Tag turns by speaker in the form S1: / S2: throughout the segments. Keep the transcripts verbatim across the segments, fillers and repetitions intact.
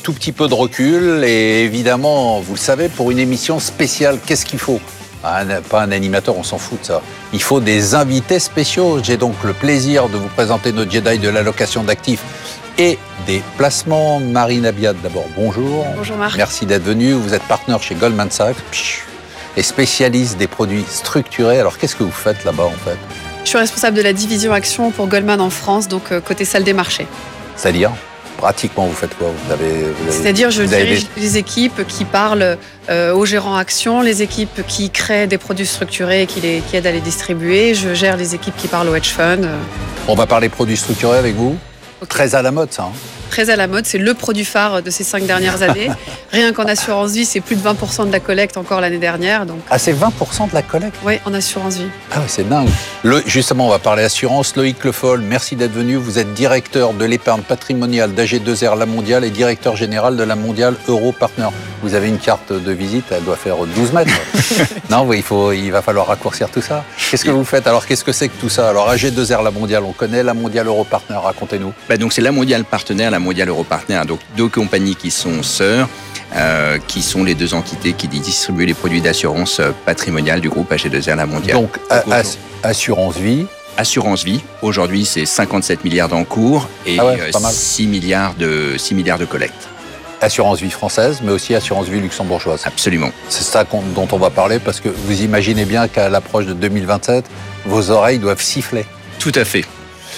S1: tout petit peu de recul et évidemment, vous le savez, pour une émission spéciale, qu'est-ce qu'il faut ? Un, pas un animateur, on s'en fout de ça. Il faut des invités spéciaux. J'ai donc le plaisir de vous présenter nos Jedi de l'allocation d'actifs et des placements. Marine Abiad, d'abord, bonjour.
S2: Bonjour Marc.
S1: Merci d'être venu. Vous êtes partenaire chez Goldman Sachs et spécialiste des produits structurés. Alors, qu'est-ce que vous faites là-bas, en fait ?
S2: Je suis responsable de la division action pour Goldman en France, donc euh, côté salle des marchés.
S1: C'est-à-dire ? Pratiquement, vous faites quoi ? vous avez, vous avez,
S2: C'est-à-dire, je dirige
S1: des...
S2: les équipes qui parlent euh, aux gérants actions, les équipes qui créent des produits structurés et qui, les, qui aident à les distribuer. Je gère les équipes qui parlent aux hedge funds.
S1: On va parler produits structurés avec vous. Okay. Très à la mode, ça. Hein.
S2: Très à la mode, c'est le produit phare de ces cinq dernières années. Rien qu'en assurance vie, c'est plus de vingt pour cent de la collecte encore l'année dernière. Donc...
S1: Ah, c'est vingt pour cent de la collecte ?
S2: Oui, en assurance vie.
S1: Ah oui, c'est dingue. Le, justement, on va parler assurance. Loïc Le Foll, merci d'être venu. Vous êtes directeur de l'épargne patrimoniale d'A G deux R La Mondiale et directeur général de la Mondiale Euro Partner. Vous avez une carte de visite, elle doit faire douze mètres. Non, oui, il, faut, il va falloir raccourcir tout ça. Qu'est-ce que vous faites ? Alors, qu'est-ce que c'est que tout ça ? Alors, A G deux R La Mondiale, on connaît, la Mondiale Euro Partner, racontez-nous.
S3: Bah donc, c'est la Mondiale Partenaire, la Mondiale Euro Partner. Donc, deux compagnies qui sont sœurs, euh, qui sont les deux entités qui distribuent les produits d'assurance patrimoniale du groupe A G deux R La Mondiale.
S1: Donc, ass- assurance vie.
S3: Assurance vie, aujourd'hui, c'est cinquante-sept milliards d'encours et ah ouais, six milliards de, six milliards de collecte.
S1: Assurance vie française, mais aussi assurance vie luxembourgeoise.
S3: Absolument.
S1: C'est ça dont on va parler, parce que vous imaginez bien qu'à l'approche de deux mille vingt-sept, vos oreilles doivent siffler.
S3: Tout à fait.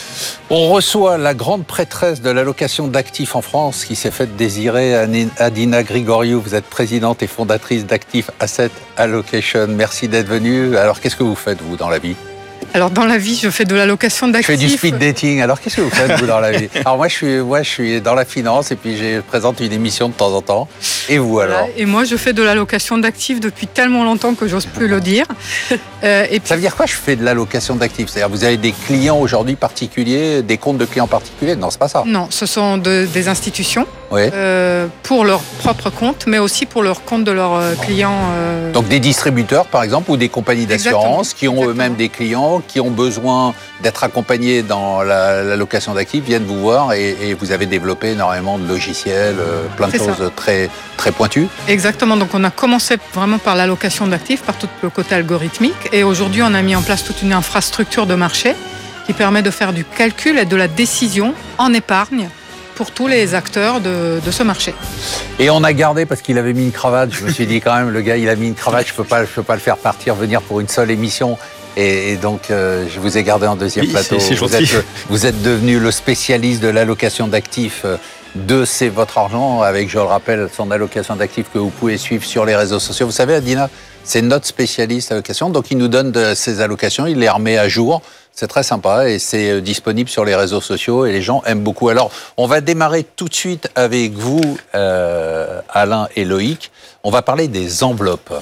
S1: On reçoit la grande prêtresse de l'allocation d'actifs en France qui s'est faite désirer, Adina Grigoriou. Vous êtes présidente et fondatrice d'Active Asset Allocation. Merci d'être venue. Alors, qu'est-ce que vous faites, vous, dans la vie ?
S4: Alors, dans la vie, je fais de l'allocation d'actifs.
S1: Je fais du speed dating. Alors, qu'est-ce que vous faites, vous, dans la vie ? Alors, moi je, suis, moi, je suis dans la finance et puis je présente une émission de temps en temps. Et vous, voilà. alors ?
S4: Et moi, je fais de l'allocation d'actifs depuis tellement longtemps que j'ose plus le dire.
S1: Euh, et puis... Ça veut dire quoi, je fais de l'allocation d'actifs ? C'est-à-dire, vous avez des clients aujourd'hui particuliers, des comptes de clients particuliers ? Non, c'est pas ça.
S4: Non, ce sont de, des institutions
S1: oui.
S4: euh, pour leur propre compte, mais aussi pour leur compte de leurs clients. Euh...
S1: Donc, des distributeurs, par exemple, ou des compagnies d'assurance qui ont
S4: Exactement.
S1: eux-mêmes des clients qui ont besoin d'être accompagnés dans la, la location d'actifs, viennent vous voir et, et vous avez développé énormément de logiciels, euh, plein de
S4: C'est
S1: choses
S4: ça.
S1: très, très pointues.
S4: Exactement, donc on a commencé vraiment par l'allocation d'actifs, par tout le côté algorithmique et aujourd'hui on a mis en place toute une infrastructure de marché qui permet de faire du calcul et de la décision en épargne pour tous les acteurs de, de ce marché.
S1: Et on a gardé, parce qu'il avait mis une cravate, je me suis dit quand même, le gars il a mis une cravate, je ne peux pas, je peux pas le faire partir, venir pour une seule émission. Et, et donc, euh, je vous ai gardé en deuxième
S5: oui,
S1: plateau.
S5: C'est, c'est
S1: vous, êtes, vous êtes devenu le spécialiste de l'allocation d'actifs de C'est Votre Argent, avec, je le rappelle, son allocation d'actifs que vous pouvez suivre sur les réseaux sociaux. Vous savez, Adina, c'est notre spécialiste allocation. Donc, il nous donne de ses allocations, il les remet à jour. C'est très sympa et c'est disponible sur les réseaux sociaux et les gens aiment beaucoup. Alors, on va démarrer tout de suite avec vous, euh, Alain et Loïc. On va parler des enveloppes.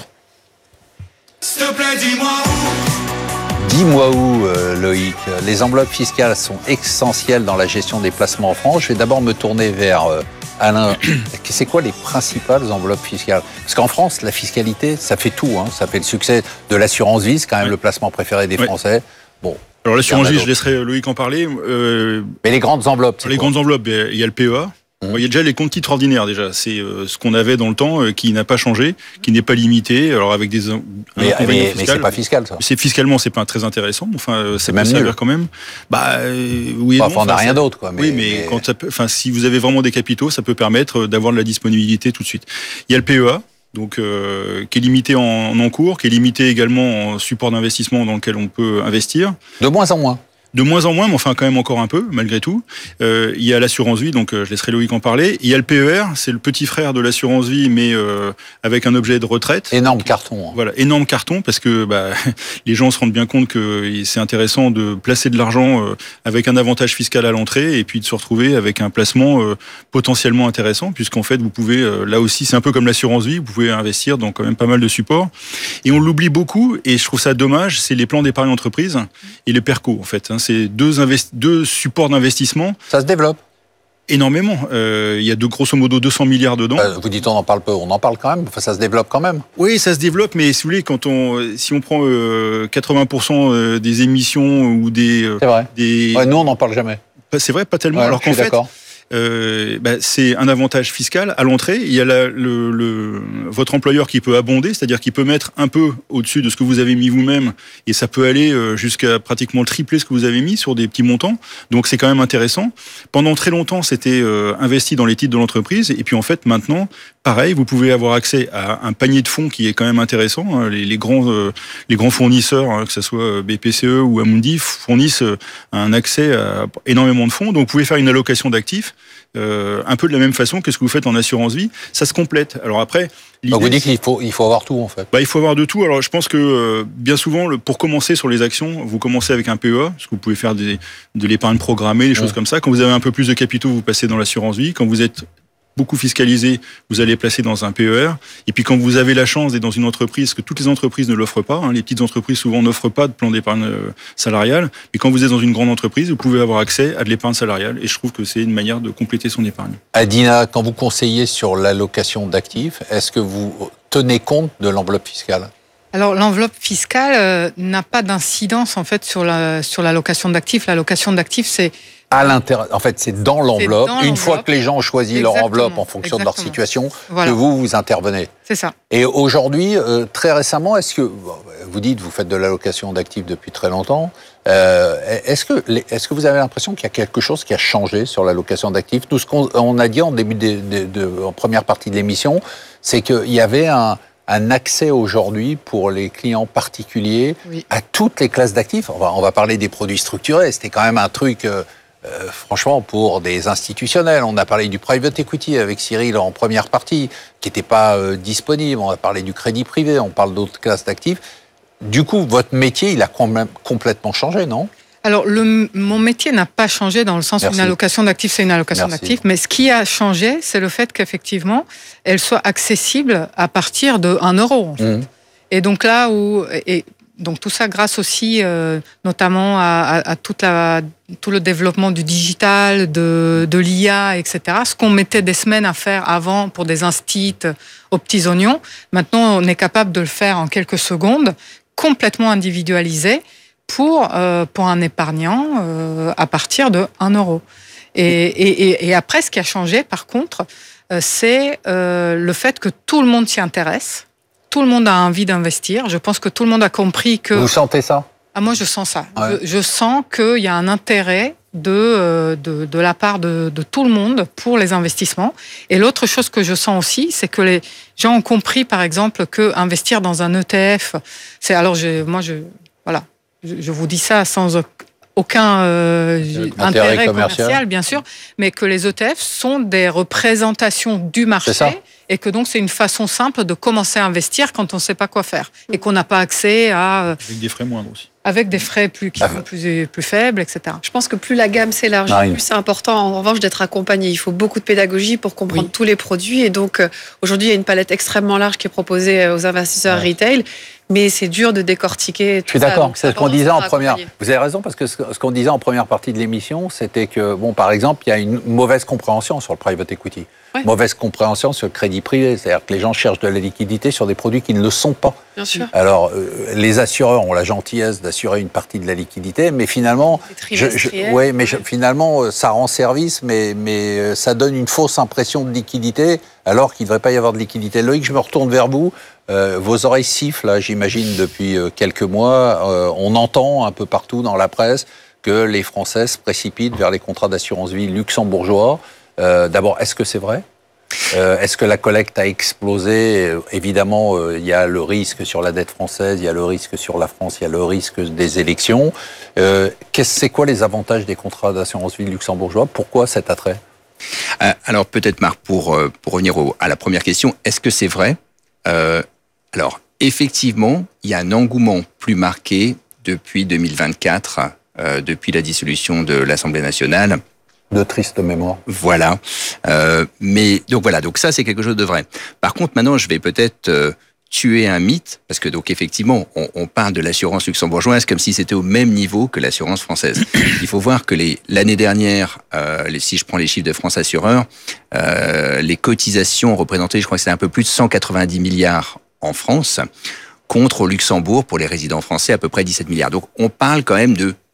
S6: S'il te plaît, dis-moi où.
S1: Dis-moi où, euh, Loïc. Les enveloppes fiscales sont essentielles dans la gestion des placements en France. Je vais d'abord me tourner vers euh, Alain. C'est quoi les principales enveloppes fiscales ? Parce qu'en France, la fiscalité, ça fait tout. Hein. Ça fait le succès de l'assurance vie, c'est quand même ouais. le placement préféré des ouais. Français. Bon.
S5: Alors l'assurance vie, je laisserai Loïc en parler. Euh,
S1: Mais les grandes enveloppes, c'est
S5: Les
S1: quoi ?
S5: grandes enveloppes, il y a le P E A. Mmh. Il y a déjà les comptes titres ordinaires déjà, c'est euh, ce qu'on avait dans le temps, euh, qui n'a pas changé, qui n'est pas limité. Alors avec des
S1: mais, mais, mais c'est pas fiscal ça.
S5: C'est fiscalement c'est pas très intéressant. Enfin euh, ça
S1: c'est
S5: peut
S1: même
S5: servir
S1: nul.
S5: quand même. Bah euh, oui.
S1: Bah,
S5: non,
S1: enfin, on n'a rien
S5: ça,
S1: d'autre quoi. Mais,
S5: oui mais, mais... quand ça peut, enfin si vous avez vraiment des capitaux, ça peut permettre d'avoir de la disponibilité tout de suite. Il y a le P E A. Donc, euh, qui est limité en, en encours, qui est limité également en support d'investissement dans lequel on peut investir.
S1: De moins en moins.
S5: De moins en moins, mais enfin quand même encore un peu, malgré tout. Euh, il y a l'assurance vie, donc euh, je laisserai Loïc en parler. Il y a le P E R, c'est le petit frère de l'assurance vie, mais euh, avec un objet de retraite.
S1: Énorme carton. Hein.
S5: Voilà, énorme carton, parce que bah, les gens se rendent bien compte que c'est intéressant de placer de l'argent euh, avec un avantage fiscal à l'entrée, et puis de se retrouver avec un placement euh, potentiellement intéressant, puisqu'en fait, vous pouvez, euh, là aussi, c'est un peu comme l'assurance vie, vous pouvez investir dans quand même pas mal de supports. Et on l'oublie beaucoup, et je trouve ça dommage, c'est les plans d'épargne entreprise et les PERCO, en fait. Hein. C'est deux, investi- deux supports d'investissement.
S1: Ça se développe
S5: énormément. Euh, il y a de grosso modo deux cents milliards dedans.
S1: Euh, vous dites on en parle peu, on en parle quand même. Enfin, ça se développe quand même.
S5: Oui, ça se développe, mais si vous voulez, quand on, si on prend euh, quatre-vingts pour cent des émissions ou des,
S1: c'est vrai.
S5: des...
S1: Ouais, nous on n'en parle jamais.
S5: C'est vrai, pas tellement.
S1: Ouais,
S5: alors qu'en fait, euh, bah, c'est un avantage fiscal à l'entrée. Il y a la, le, le, votre employeur qui peut abonder, c'est-à-dire qu'il peut mettre un peu au-dessus de ce que vous avez mis vous-même, et ça peut aller jusqu'à pratiquement tripler ce que vous avez mis sur des petits montants. Donc c'est quand même intéressant. Pendant très longtemps, c'était euh, investi dans les titres de l'entreprise, et puis en fait maintenant, pareil, vous pouvez avoir accès à un panier de fonds qui est quand même intéressant. Les, les grands, euh, les grands fournisseurs, hein, que ce soit B P C E ou Amundi, fournissent un accès à énormément de fonds. Donc vous pouvez faire une allocation d'actifs. Euh, un peu de la même façon que ce que vous faites en assurance vie, ça se complète. Alors après,
S1: donc vous dites qu'il faut il faut avoir tout en fait.
S5: Bah, il faut avoir de tout. Alors je pense que euh, bien souvent, le, pour commencer sur les actions, vous commencez avec un P E A, parce que vous pouvez faire des, de l'épargne programmée, des choses ouais. comme ça. Quand vous avez un peu plus de capitaux, vous passez dans l'assurance vie. Quand vous êtes beaucoup fiscalisé, vous allez placer dans un P E R. Et puis quand vous avez la chance d'être dans une entreprise, que toutes les entreprises ne l'offrent pas, hein, les petites entreprises souvent n'offrent pas de plan d'épargne salariale, mais quand vous êtes dans une grande entreprise, vous pouvez avoir accès à de l'épargne salariale. Et je trouve que c'est une manière de compléter son épargne.
S1: Adina, quand vous conseillez sur l'allocation d'actifs, est-ce que vous tenez compte de l'enveloppe fiscale ?
S4: Alors l'enveloppe fiscale euh, n'a pas d'incidence en fait sur la sur l'allocation d'actifs. L'allocation d'actifs, c'est
S1: à l'intérieur. En fait, c'est dans l'enveloppe. Une l'enveloppe. fois que les gens ont choisi Exactement. leur enveloppe en fonction Exactement. de leur situation, voilà. que vous vous intervenez.
S4: C'est ça.
S1: Et aujourd'hui, euh, très récemment, est-ce que vous dites vous faites de l'allocation d'actifs depuis très longtemps euh, Est-ce que est-ce que vous avez l'impression qu'il y a quelque chose qui a changé sur l'allocation d'actifs ? Tout ce qu'on on a dit en début de, de, de en première partie de l'émission, c'est qu'il y avait un un accès aujourd'hui pour les clients particuliers oui. à toutes les classes d'actifs. On va, on va parler des produits structurés. C'était quand même un truc, euh, euh, franchement, pour des institutionnels. On a parlé du private equity avec Cyril en première partie, qui n'était pas euh, disponible. On a parlé du crédit privé. On parle d'autres classes d'actifs. Du coup, votre métier, il a complètement changé, non ?
S4: Alors, le, mon métier n'a pas changé dans le sens où une allocation d'actifs, c'est une allocation Merci. d'actifs. Mais ce qui a changé, c'est le fait qu'effectivement, elle soit accessible à partir de un euro. En fait. Mmh. Et donc là où... Et, donc tout ça grâce aussi, euh, notamment à, à, à toute la, tout le développement du digital, de, de l'I A, et cetera. Ce qu'on mettait des semaines à faire avant pour des instits aux petits oignons, maintenant on est capable de le faire en quelques secondes, complètement individualisé, pour, euh, pour un épargnant euh, à partir de un euro. Et, et, et après, ce qui a changé, par contre, euh, c'est euh, le fait que tout le monde s'y intéresse, tout le monde a envie d'investir. Je pense que tout le monde a compris que...
S1: Vous sentez ça ?
S4: Ah, moi, je sens ça.
S1: Ouais.
S4: Je, je sens qu'il y a un intérêt de, euh, de, de la part de, de tout le monde pour les investissements. Et l'autre chose que je sens aussi, c'est que les gens ont compris, par exemple, que investir dans un E T F, c'est... Alors, je, moi, je... Voilà. Je vous dis ça sans aucun euh, intérêt, intérêt commercial. commercial, bien sûr, mais que les E T F sont des représentations du marché et que donc c'est une façon simple de commencer à investir quand on ne sait pas quoi faire et qu'on n'a pas accès à...
S5: Avec des frais moindres aussi.
S4: Avec des frais plus, qui ah. sont plus, plus faibles, et cetera.
S2: Je pense que plus la gamme s'élargit, ah, oui. plus c'est important en revanche d'être accompagné. Il faut beaucoup de pédagogie pour comprendre oui. tous les produits et donc euh, aujourd'hui il y a une palette extrêmement large qui est proposée aux investisseurs ouais. retail. Mais c'est dur de décortiquer tout
S1: Je suis
S2: ça,
S1: d'accord, c'est ce qu'on disait en première. Vous avez raison, parce que ce qu'on disait en première partie de l'émission, c'était que, bon, par exemple, il y a une mauvaise compréhension sur le private equity, ouais. mauvaise compréhension sur le crédit privé, c'est-à-dire que les gens cherchent de la liquidité sur des produits qui ne le sont pas.
S2: Bien sûr.
S1: Alors, euh, les assureurs ont la gentillesse d'assurer une partie de la liquidité, mais finalement, je, je, ouais, mais je, finalement, ça rend service, mais, mais ça donne une fausse impression de liquidité, alors qu'il ne devrait pas y avoir de liquidité. Loïc, je me retourne vers vous. Euh, vos oreilles sifflent, là, j'imagine, depuis euh, quelques mois. Euh, on entend un peu partout dans la presse que les Français se précipitent vers les contrats d'assurance vie luxembourgeois. Euh, d'abord, est-ce que c'est vrai ? euh, Est-ce que la collecte a explosé ? Évidemment, il euh, y a le risque sur la dette française, il y a le risque sur la France, il y a le risque des élections. Euh, c'est quoi les avantages des contrats d'assurance vie luxembourgeois ? Pourquoi cet attrait ?
S3: euh, Alors, peut-être, Marc, pour, pour revenir au, à la première question, est-ce que c'est vrai ? euh, Alors, effectivement, il y a un engouement plus marqué depuis deux mille vingt-quatre, euh, depuis la dissolution de l'Assemblée nationale.
S1: De triste mémoire.
S3: Voilà. Euh, mais donc voilà, donc ça c'est quelque chose de vrai. Par contre, maintenant, je vais peut-être euh, tuer un mythe, parce que donc effectivement, on, on parle de l'assurance luxembourgeoise comme si c'était au même niveau que l'assurance française. Il faut voir que les, l'année dernière, euh, les, si je prends les chiffres de France Assureur, euh, les cotisations représentaient, je crois que c'est un peu plus de cent quatre-vingt-dix milliards en France, contre au Luxembourg, pour les résidents français, à peu près dix-sept milliards. Donc, on parle quand même de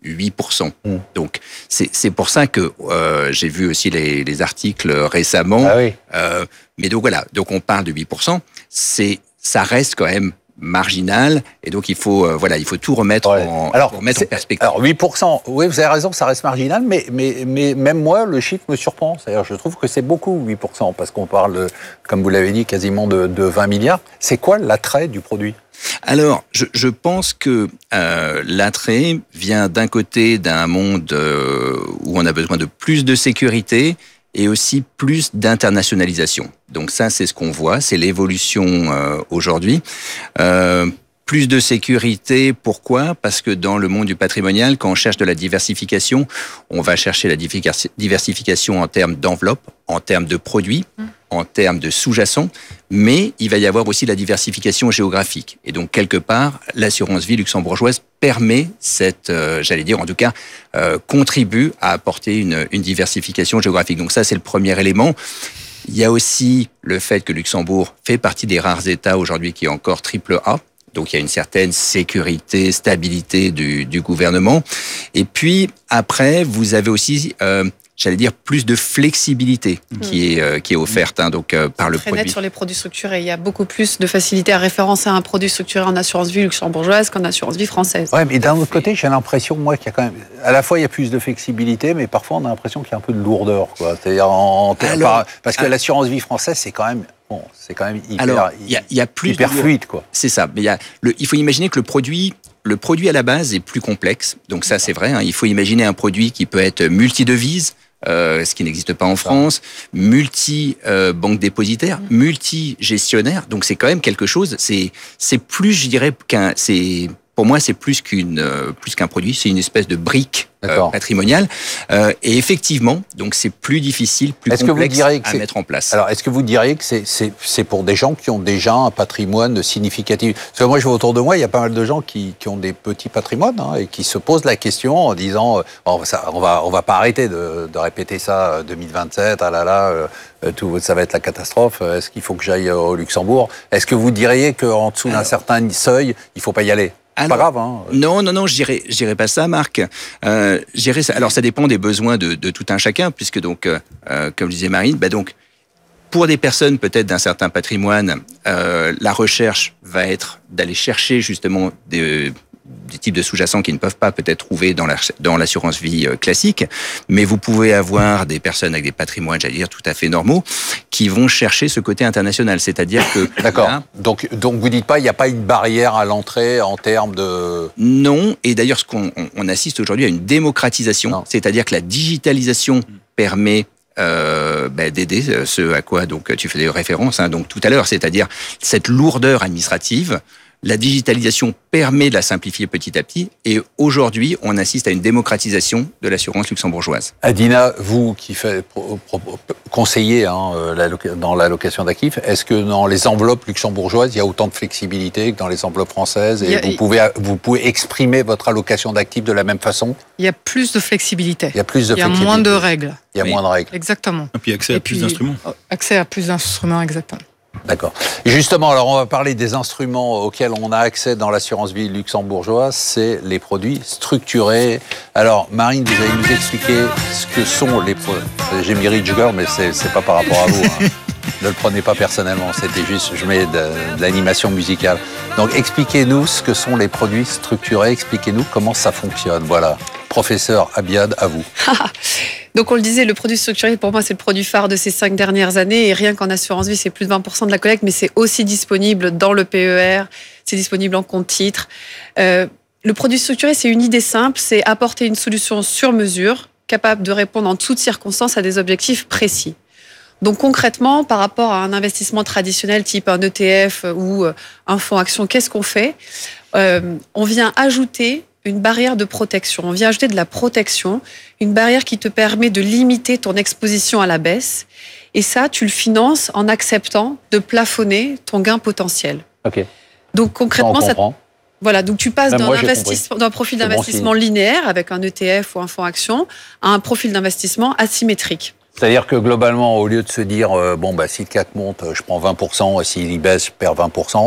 S3: huit pour cent. Mmh. Donc, c'est, c'est pour ça que euh, j'ai vu aussi les, les articles récemment.
S1: Ah oui.
S3: Euh, mais donc voilà, donc on parle de huit pour cent. C'est, ça reste quand même marginal, et donc il faut euh, voilà, il faut tout remettre
S1: ouais.
S3: en,
S1: alors,
S3: remettre en perspective.
S1: Alors huit pour cent, oui, vous avez raison, ça reste marginal, mais mais mais même moi, le chiffre me surprend. C'est-à-dire, je trouve que c'est beaucoup huit pour cent parce qu'on parle, de, comme vous l'avez dit, quasiment de, de vingt milliards. C'est quoi l'attrait du produit ?
S3: Alors, je, je pense que euh, l'attrait vient d'un côté d'un monde euh, où on a besoin de plus de sécurité et aussi plus d'internationalisation. Donc ça, c'est ce qu'on voit, c'est l'évolution euh, aujourd'hui. Euh, plus de sécurité, pourquoi ? Parce que dans le monde du patrimonial, quand on cherche de la diversification, on va chercher la diversification en termes d'enveloppe, en termes de produits, mmh. en termes de sous-jacents, mais il va y avoir aussi la diversification géographique. Et donc, quelque part, l'assurance vie luxembourgeoise permet cette, euh, j'allais dire, en tout cas, euh, contribue à apporter une, une diversification géographique. Donc ça, c'est le premier élément. Il y a aussi le fait que Luxembourg fait partie des rares États aujourd'hui qui est encore triple A. Donc, il y a une certaine sécurité, stabilité du, du gouvernement. Et puis, après, vous avez aussi, euh, j'allais dire, plus de flexibilité mmh. qui est euh, qui est offerte hein, donc euh, par le
S2: très
S3: produit.
S2: Net sur les produits structurés, il y a beaucoup plus de facilité à référencer un produit structuré en assurance vie luxembourgeoise qu'en assurance vie française.
S1: Ouais, mais d'un autre côté, j'ai l'impression, moi, qu'il y a quand même, à la fois, il y a plus de flexibilité, mais parfois, on a l'impression qu'il y a un peu de lourdeur, quoi. C'est-à-dire en, en Alors, par, parce que alors, l'assurance vie française, c'est quand même Bon, c'est quand même hyper,
S3: Alors, y a, y a plus
S1: hyper
S3: de...
S1: fluide, quoi.
S3: C'est ça. Mais y a le, il faut imaginer que le produit, le produit à la base est plus complexe. Donc ça, c'est vrai. Hein. Il faut imaginer un produit qui peut être multi-devises, euh, ce qui n'existe pas en France, multi-banque euh, dépositaire, multi-gestionnaire. Donc c'est quand même quelque chose. C'est, c'est plus, je dirais, qu'un... C'est, pour moi, c'est plus qu'une, euh, plus qu'un produit. C'est une espèce de brique euh, patrimoniale. Euh, et effectivement, donc c'est plus difficile, plus est-ce complexe que vous diriez que à c'est... mettre en place.
S1: Alors, est-ce que vous diriez que c'est, c'est, c'est pour des gens qui ont déjà un patrimoine significatif ? Parce que moi, je vois autour de moi, il y a pas mal de gens qui, qui ont des petits patrimoines hein, et qui se posent la question en disant, oh, ça, on va, on va pas arrêter de, de répéter ça deux mille vingt-sept. Ah là là, euh, tout, ça va être la catastrophe. Est-ce qu'il faut que j'aille au Luxembourg ? Est-ce que vous diriez qu'en dessous Alors... d'un certain seuil, il faut pas y aller ?
S3: Alors,
S1: pas grave, hein.
S3: Non, non, non, je dirais, je dirais pas ça, Marc. Euh, je dirais ça. Alors, ça dépend des besoins de, de tout un chacun, puisque donc, euh, comme disait Marine, bah donc, pour des personnes peut-être d'un certain patrimoine, euh, la recherche va être d'aller chercher justement des, des types de sous-jacents qui ne peuvent pas peut-être trouver dans, la, dans l'assurance vie classique, mais vous pouvez avoir des personnes avec des patrimoines, j'allais dire, tout à fait normaux, qui vont chercher ce côté international, c'est-à-dire que...
S1: D'accord,
S3: là,
S1: donc, donc vous dites pas, il n'y a pas une barrière à l'entrée en termes de...
S3: Non, et d'ailleurs, ce qu'on on assiste aujourd'hui à une démocratisation, non. C'est-à-dire que la digitalisation permet... Euh, bah, d'aider ce à quoi donc tu faisais référence hein, donc tout à l'heure, c'est-à-dire cette lourdeur administrative. La digitalisation permet de la simplifier petit à petit et aujourd'hui, on assiste à une démocratisation de l'assurance luxembourgeoise.
S1: Adina, vous qui faites pro, pro, conseiller hein, dans l'allocation d'actifs, est-ce que dans les enveloppes luxembourgeoises, il y a autant de flexibilité que dans les enveloppes françaises et a, vous, pouvez, vous pouvez exprimer votre allocation d'actifs de la même façon ?
S4: Il y a plus de flexibilité.
S1: Il y a plus de
S4: il y a
S1: flexibilité.
S4: moins de règles.
S1: Il y a
S3: oui.
S1: moins de règles.
S4: Exactement.
S5: Et puis accès à
S4: et
S5: plus
S4: puis,
S5: d'instruments.
S4: Accès à plus d'instruments, exactement.
S1: D'accord. Justement, alors on va parler des instruments auxquels on a accès dans l'assurance vie luxembourgeoise, c'est les produits structurés. Alors, Marine, vous allez nous expliquer ce que sont les produits. J'ai mis Rich Girl, mais c'est, c'est pas par rapport à vous. Hein. Ne le prenez pas personnellement, c'était juste, je mets de, de l'animation musicale. Donc, expliquez-nous ce que sont les produits structurés, expliquez-nous comment ça fonctionne. Voilà. Professeur Abiad, à vous.
S2: Donc on le disait, le produit structuré, pour moi, c'est le produit phare de ces cinq dernières années. Et rien qu'en assurance vie, c'est plus de vingt pour cent de la collecte, mais c'est aussi disponible dans le P E R, c'est disponible en compte titre. Euh, le produit structuré, c'est une idée simple, c'est apporter une solution sur mesure, capable de répondre en toutes circonstances à des objectifs précis. Donc concrètement, par rapport à un investissement traditionnel type un E T F ou un fonds action, qu'est-ce qu'on fait ? euh, On vient ajouter une barrière de protection. On vient ajouter de la protection, une barrière qui te permet de limiter ton exposition à la baisse. Et ça, tu le finances en acceptant de plafonner ton gain potentiel.
S1: Ok.
S2: Donc concrètement, ça,
S1: ça
S2: voilà. Donc tu passes
S1: Même
S2: d'un,
S1: moi,
S2: investissement, d'un profil C'est d'investissement bon linéaire avec un E T F ou un fonds action à un profil d'investissement asymétrique.
S1: C'est-à-dire que globalement, au lieu de se dire euh, bon bah si le C A C monte, je prends vingt pour cent, s'il baisse, je perds vingt pour cent.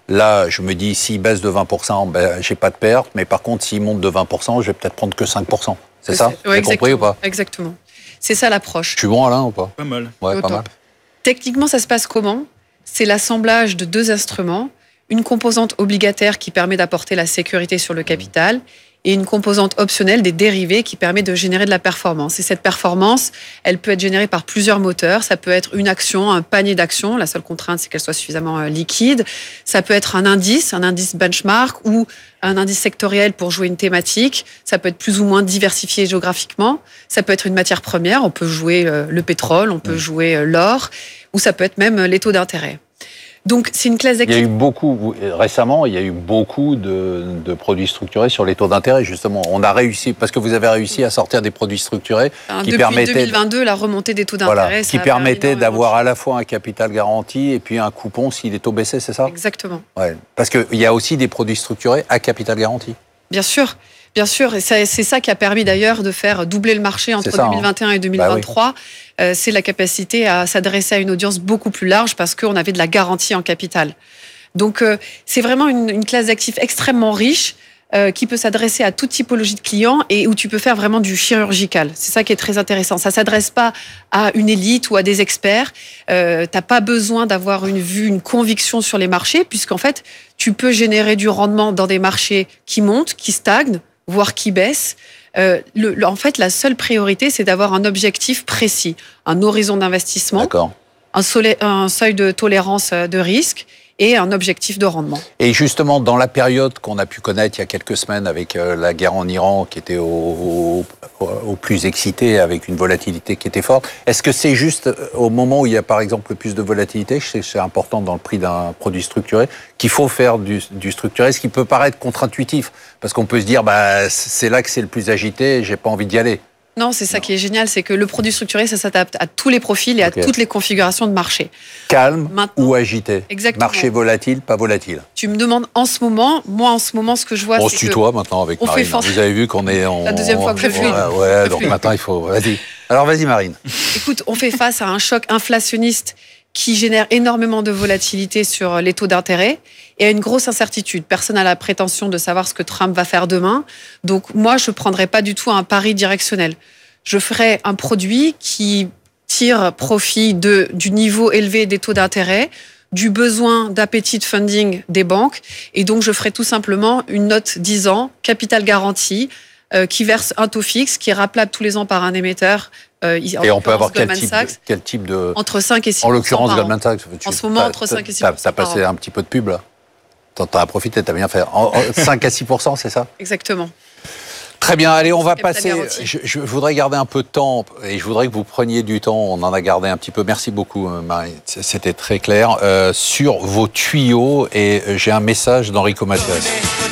S1: Là, je me dis, s'il baisse de vingt pour cent, ben, j'ai pas de perte, mais par contre, s'il monte de vingt pour cent, je vais peut-être prendre que cinq pour cent. C'est, c'est ça? Vous avez compris ou pas?
S2: Exactement. C'est ça l'approche.
S1: Je suis bon, Alain, ou pas?
S5: Pas mal.
S1: Ouais,
S2: Au
S1: pas
S2: top.
S1: mal.
S2: Techniquement, ça se passe comment? C'est l'assemblage de deux instruments, une composante obligataire qui permet d'apporter la sécurité sur le capital et une composante optionnelle des dérivés qui permet de générer de la performance. Et cette performance, elle peut être générée par plusieurs moteurs. Ça peut être une action, un panier d'actions. La seule contrainte, c'est qu'elle soit suffisamment liquide. Ça peut être un indice, un indice benchmark ou un indice sectoriel pour jouer une thématique. Ça peut être plus ou moins diversifié géographiquement. Ça peut être une matière première. On peut jouer le pétrole, on peut jouer l'or, ou ça peut être même les taux d'intérêt. Donc, c'est une classe d'actifs.
S1: Il y a eu beaucoup, récemment, il y a eu beaucoup de, de produits structurés sur les taux d'intérêt, justement. On a réussi, parce que vous avez réussi à sortir des produits structurés
S2: enfin,
S1: qui
S2: depuis
S1: permettaient...
S2: deux mille vingt-deux, la remontée des taux d'intérêt,
S1: voilà,
S2: ça
S1: qui
S2: a
S1: permettait d'avoir
S2: de...
S1: à la fois un capital garanti et puis un coupon si les taux baissaient, c'est ça?
S2: Exactement.
S1: Ouais. Parce qu'il y a aussi des produits structurés à capital garanti. Bien
S2: sûr. Bien sûr, et c'est ça qui a permis d'ailleurs de faire doubler le marché entre
S1: ça,
S2: deux mille vingt et un
S1: hein.
S2: et deux mille vingt-trois. Bah oui. euh, c'est la capacité à s'adresser à une audience beaucoup plus large parce qu'on avait de la garantie en capital. Donc, euh, c'est vraiment une, une classe d'actifs extrêmement riche euh, qui peut s'adresser à toute typologie de clients et où tu peux faire vraiment du chirurgical. C'est ça qui est très intéressant. Ça ne s'adresse pas à une élite ou à des experts. Euh, tu n'as pas besoin d'avoir une vue, une conviction sur les marchés puisqu'en fait, tu peux générer du rendement dans des marchés qui montent, qui stagnent, voire qui baissent. Euh, le, le, en fait, la seule priorité, c'est d'avoir un objectif précis, un horizon d'investissement, un, solé, un seuil de tolérance de risque et un objectif de rendement.
S1: Et justement, dans la période qu'on a pu connaître il y a quelques semaines avec la guerre en Iran, qui était au, au, au plus excité, avec une volatilité qui était forte, est-ce que c'est juste au moment où il y a par exemple le plus de volatilité, c'est important dans le prix d'un produit structuré, qu'il faut faire du, du structuré, ce qui peut paraître contre-intuitif, parce qu'on peut se dire, bah, c'est là que c'est le plus agité, j'ai pas envie d'y aller.
S2: Non, c'est ça non. qui est génial, c'est que le produit structuré, ça s'adapte à tous les profils et okay. à toutes les configurations de marché.
S1: Calme Maintenant, ou agité?
S2: Exactement.
S1: Marché volatile, pas volatile?
S2: Tu me demandes en ce moment, moi en ce moment, ce que je vois,
S1: on
S2: c'est
S1: se tutoie maintenant avec Marine.
S2: Face...
S1: Vous avez vu qu'on est... On...
S2: La deuxième fois que je fais.
S1: Ouais, ouais donc maintenant il faut... Vas-y. Alors vas-y Marine.
S2: Écoute, on fait face à un choc inflationniste qui génère énormément de volatilité sur les taux d'intérêt et à une grosse incertitude. Personne n'a la prétention de savoir ce que Trump va faire demain. Donc moi, je ne prendrais pas du tout un pari directionnel. Je ferais un produit qui tire profit de, du niveau élevé des taux d'intérêt, du besoin d'appétit de funding des banques. Et donc, je ferais tout simplement une note dix ans, capital garanti, euh, qui verse un taux fixe, qui est rappelable tous les ans par un émetteur.
S1: Euh, et on peut avoir quel type, de, quel type de...
S2: Entre cinq et six
S1: En l'occurrence, Goldman Sachs.
S2: En ce moment, entre cinq et six pour cent.
S1: Tu as passé un petit peu de pub, là. Tu as profité, tu as bien fait. En, en cinq à six pour cent, c'est ça?
S2: Exactement.
S1: Très bien, allez, on va passer. Je, je voudrais garder un peu de temps et je voudrais que vous preniez du temps. On en a gardé un petit peu. Merci beaucoup, Marie. C'était très clair. Euh, sur vos tuyaux, et j'ai un message d'Enrico Macias.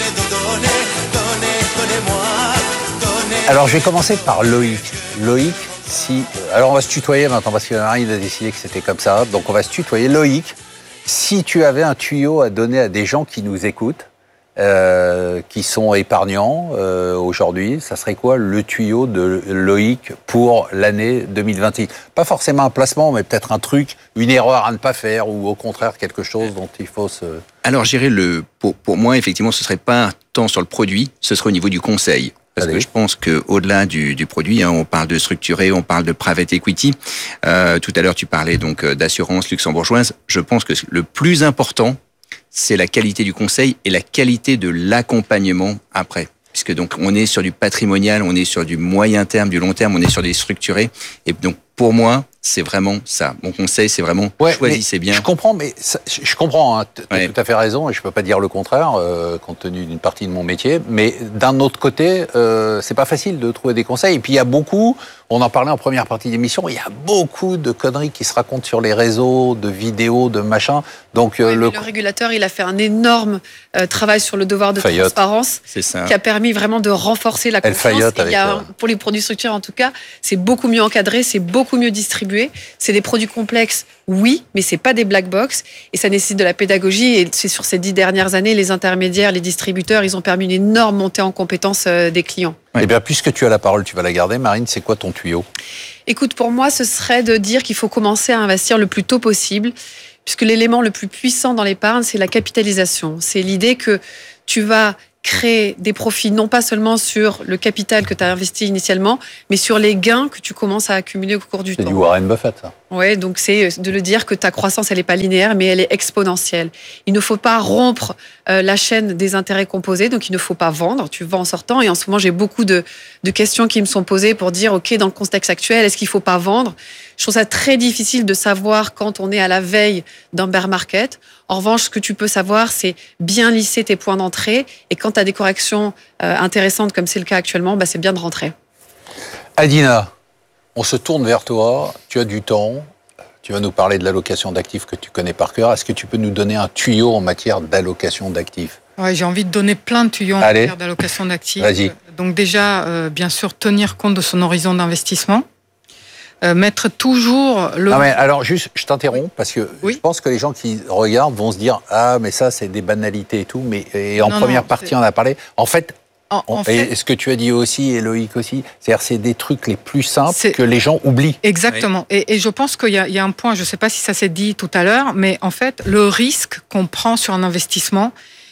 S1: Alors, je vais commencer par Loïc. Loïc, si. Alors, on va se tutoyer maintenant parce que Marie a décidé que c'était comme ça. Donc, on va se tutoyer. Loïc, si tu avais un tuyau à donner à des gens qui nous écoutent, Euh, qui sont épargnants euh, aujourd'hui, ça serait quoi le tuyau de Loïc pour l'année deux mille vingt-six? Pas forcément un placement, mais peut-être un truc, une erreur à ne pas faire, ou au contraire quelque chose dont il faut se...
S3: Alors, je dirais, le, pour, pour moi, effectivement, ce serait pas tant sur le produit, ce serait au niveau du conseil. Parce Allez. que je pense qu'au-delà du, du produit, hein, on parle de structuré, on parle de private equity. Euh, tout à l'heure, tu parlais donc d'assurance luxembourgeoise. Je pense que le plus important, c'est la qualité du conseil et la qualité de l'accompagnement après. Puisque donc on est sur du patrimonial, on est sur du moyen terme, du long terme, on est sur des structurés. Et donc pour moi, c'est vraiment ça. Mon conseil, c'est vraiment ouais, choisissez bien.
S1: Je comprends, mais ça, je comprends. Hein, tu as ouais. tout à fait raison, et je peux pas dire le contraire, euh, compte tenu d'une partie de mon métier. Mais d'un autre côté, euh, c'est pas facile de trouver des conseils. Et puis il y a beaucoup. On en parlait en première partie d'émission. Il y a beaucoup de conneries qui se racontent sur les réseaux, de vidéos, de machins. Donc
S2: euh,
S1: ouais, le...
S2: le régulateur, il a fait un énorme euh, travail sur le devoir de Fayotte. transparence,
S3: c'est ça.
S2: qui a permis vraiment de renforcer la confiance. Et il y a, euh... pour les produits structurés, en tout cas, c'est beaucoup mieux encadré, c'est beaucoup mieux distribué. C'est des produits complexes, oui, mais c'est pas des black box et ça nécessite de la pédagogie. Et c'est sur ces dix dernières années, les intermédiaires, les distributeurs, ils ont permis une énorme montée en compétences des clients.
S1: Ouais. Eh bien, puisque tu as la parole, tu vas la garder. Marine, c'est quoi ton tuyau ?
S2: Écoute, pour moi, ce serait de dire qu'il faut commencer à investir le plus tôt possible, puisque l'élément le plus puissant dans l'épargne, c'est la capitalisation. C'est l'idée que tu vas créer des profits, non pas seulement sur le capital que tu as investi initialement, mais sur les gains que tu commences à accumuler au cours du
S1: c'est
S2: temps.
S1: C'est du Warren Buffett, ça.
S2: Oui, donc c'est de le dire que ta croissance, elle n'est pas linéaire, mais elle est exponentielle. Il ne faut pas rompre euh, la chaîne des intérêts composés, donc il ne faut pas vendre, tu vends en sortant. Et en ce moment, j'ai beaucoup de, de questions qui me sont posées pour dire, OK, dans le contexte actuel, est-ce qu'il ne faut pas vendre ? Je trouve ça très difficile de savoir quand on est à la veille d'un bear market. En revanche, ce que tu peux savoir, c'est bien lisser tes points d'entrée. Et quand tu as des corrections euh, intéressantes, comme c'est le cas actuellement, bah, c'est bien de rentrer.
S1: Adina, on se tourne vers toi. Tu as du temps. Tu vas nous parler de l'allocation d'actifs que tu connais par cœur. Est-ce que tu peux nous donner un tuyau en matière d'allocation d'actifs ?
S4: Ouais, j'ai envie de donner plein de tuyaux en
S1: Allez.
S4: matière d'allocation d'actifs.
S1: Vas-y.
S4: Donc déjà, euh, bien sûr, tenir compte de son horizon d'investissement. Euh, mettre toujours le...
S1: Non mais alors juste, je t'interromps parce que
S4: oui.
S1: je pense que les gens qui regardent vont se dire ah mais ça c'est des banalités et tout, mais et en
S4: non,
S1: première
S4: non,
S1: partie
S4: c'est...
S1: on a parlé. En fait,
S4: en, en
S1: on,
S4: fait...
S1: et ce que tu as dit aussi et Loïc aussi, c'est-à-dire c'est des trucs les plus simples
S4: c'est...
S1: que les gens oublient.
S4: Exactement. Oui. Et, et je pense qu'il y a, il y a un point, je ne sais pas si ça s'est dit tout à l'heure, mais en fait le risque qu'on prend sur un investissement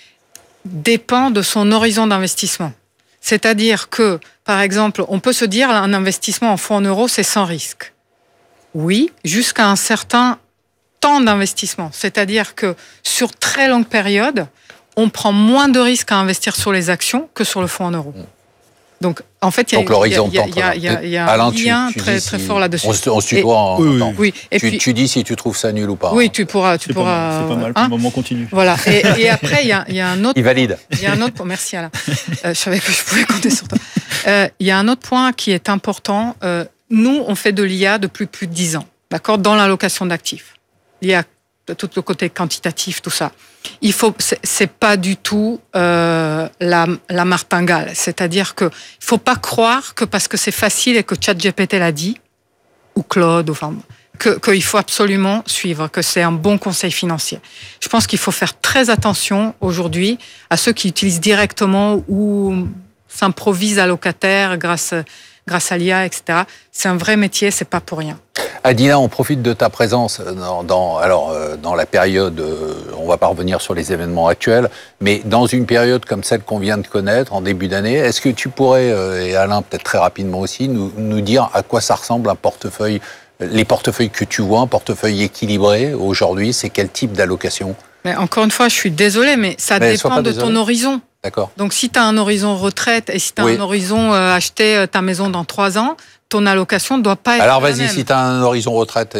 S4: dépend de son horizon d'investissement. C'est-à-dire que, par exemple, on peut se dire un investissement en fonds en euros c'est sans risque. Oui, jusqu'à un certain temps d'investissement. C'est-à-dire que sur très longue période, on prend moins de risques à investir sur les actions que sur le fonds en euros. Donc, en fait, il y a,
S1: Donc,
S4: y a, y a, y a, y a, y a
S1: Alain,
S4: un lien
S1: tu, tu
S4: très,
S1: si
S4: très fort là-dessus.
S1: On se, on se tutoie en
S5: oui,
S1: temps.
S4: Oui. Et
S1: tu,
S4: puis,
S1: tu dis si tu trouves ça nul ou pas.
S4: Oui, tu pourras. Tu
S5: c'est,
S4: pourras
S5: pas mal, c'est pas mal, pour
S4: hein
S5: le moment continue.
S4: Voilà. Et, et après, il y a, y a un autre...
S1: Il valide.
S4: Il y a un autre point. Merci Alain. Euh, je savais que je pouvais compter sur toi. Euh, il y a un autre point qui est important. Euh, nous, on fait de l'I A depuis plus de dix ans. D'accord, dans l'allocation d'actifs. Il y a tout le côté quantitatif, tout ça. Il faut, c'est, c'est pas du tout euh, la, la martingale. C'est-à-dire que il faut pas croire que parce que c'est facile et que ChatGPT l'a dit, ou Claude, enfin, que qu'il faut absolument suivre, que c'est un bon conseil financier. Je pense qu'il faut faire très attention aujourd'hui à ceux qui utilisent directement ou s'improvisent allocataires grâce grâce à l'I A, et cetera. C'est un vrai métier, c'est pas pour rien.
S1: Adina, on profite de ta présence dans, dans, alors, euh, dans la période, euh, on va pas revenir sur les événements actuels, mais dans une période comme celle qu'on vient de connaître en début d'année, est-ce que tu pourrais, euh, et Alain peut-être très rapidement aussi, nous, nous dire à quoi ça ressemble un portefeuille, les portefeuilles que tu vois, un portefeuille équilibré aujourd'hui, c'est quel type d'allocation ?
S4: Mais encore une fois, je suis désolée, mais ça mais dépend de ton horizon.
S1: D'accord.
S4: Donc, si tu as un horizon retraite et si tu as oui. un horizon euh, acheter ta maison dans trois ans, ton allocation ne doit pas être
S1: Alors,
S4: la
S1: vas-y,
S4: même.
S1: si tu as un horizon retraite...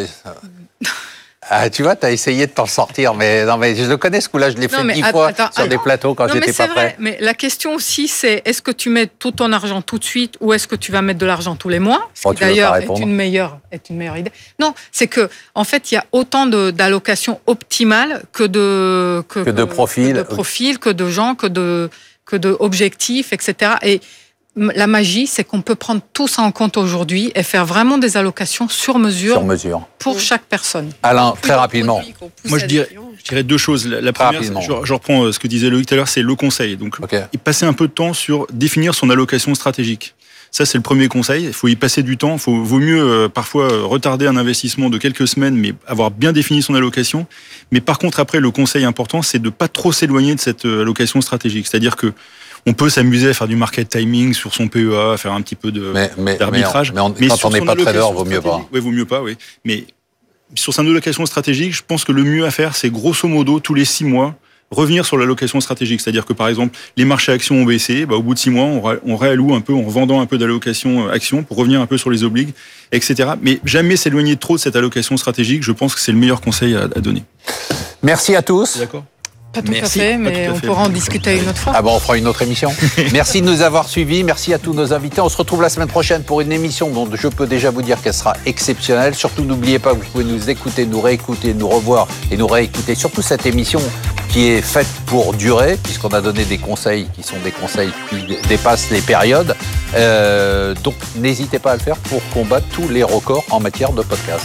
S1: Ah, tu vois, tu as essayé de t'en sortir, mais non, mais je le connais ce coup-là, je l'ai non, fait dix fois attends, sur attends. des plateaux quand non, j'étais pas
S4: vrai,
S1: prêt.
S4: Mais la question aussi, c'est est-ce que tu mets tout ton argent tout de suite ou est-ce que tu vas mettre de l'argent tous les mois ? Ce
S1: oh,
S4: qui d'ailleurs est une meilleure, est une meilleure idée. Non, c'est que en fait, il y a autant de, d'allocations optimales que de
S1: que, que de profils,
S4: que de profils, que de gens, que de que de objectifs, et cetera. Et la magie, c'est qu'on peut prendre tout ça en compte aujourd'hui et faire vraiment des allocations sur mesure,
S1: sur mesure.
S4: pour oui. chaque personne.
S1: Alain, très rapidement.
S5: Moi, je dirais, je dirais deux choses. La, la première, je, je reprends ce que disait Loïc tout à l'heure, c'est le conseil. Donc, okay. et passer un peu de temps sur définir son allocation stratégique. Ça, c'est le premier conseil. Il faut y passer du temps. Il faut, vaut mieux euh, parfois euh, retarder un investissement de quelques semaines, mais avoir bien défini son allocation. Mais par contre, après, le conseil important, c'est de ne pas trop s'éloigner de cette euh, allocation stratégique. C'est-à-dire que on peut s'amuser à faire du market timing sur son P E A, à faire un petit peu de,
S1: mais, mais,
S5: d'arbitrage.
S1: Mais, on, mais, on, mais quand on n'est pas trader, vaut mieux pas.
S5: Oui, vaut mieux pas, oui. Mais sur son allocation stratégique, je pense que le mieux à faire, c'est grosso modo, tous les six mois, revenir sur l'allocation stratégique. C'est-à-dire que, par exemple, les marchés actions ont baissé, bah, au bout de six mois, on, ré, on réalloue un peu en vendant un peu d'allocation actions pour revenir un peu sur les obligues, et cetera. Mais jamais s'éloigner trop de cette allocation stratégique. Je pense que c'est le meilleur conseil à, à donner.
S1: Merci à tous.
S5: D'accord.
S4: Pas tout
S5: Merci.
S4: à fait, mais
S5: à
S4: on
S5: fait.
S4: pourra en discuter une autre fois.
S1: Ah bon, on fera une autre émission. Merci de nous avoir suivis. Merci à tous nos invités. On se retrouve la semaine prochaine pour une émission dont je peux déjà vous dire qu'elle sera exceptionnelle. Surtout, n'oubliez pas que vous pouvez nous écouter, nous réécouter, nous revoir et nous réécouter. Surtout cette émission qui est faite pour durer, puisqu'on a donné des conseils qui sont des conseils qui dépassent les périodes. Euh, donc, n'hésitez pas à le faire pour combattre tous les records en matière de podcast.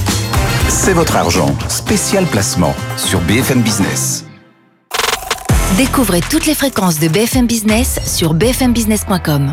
S7: C'est votre argent, spécial placement sur B F M Business. Découvrez toutes les fréquences de B F M Business sur b f m business point com.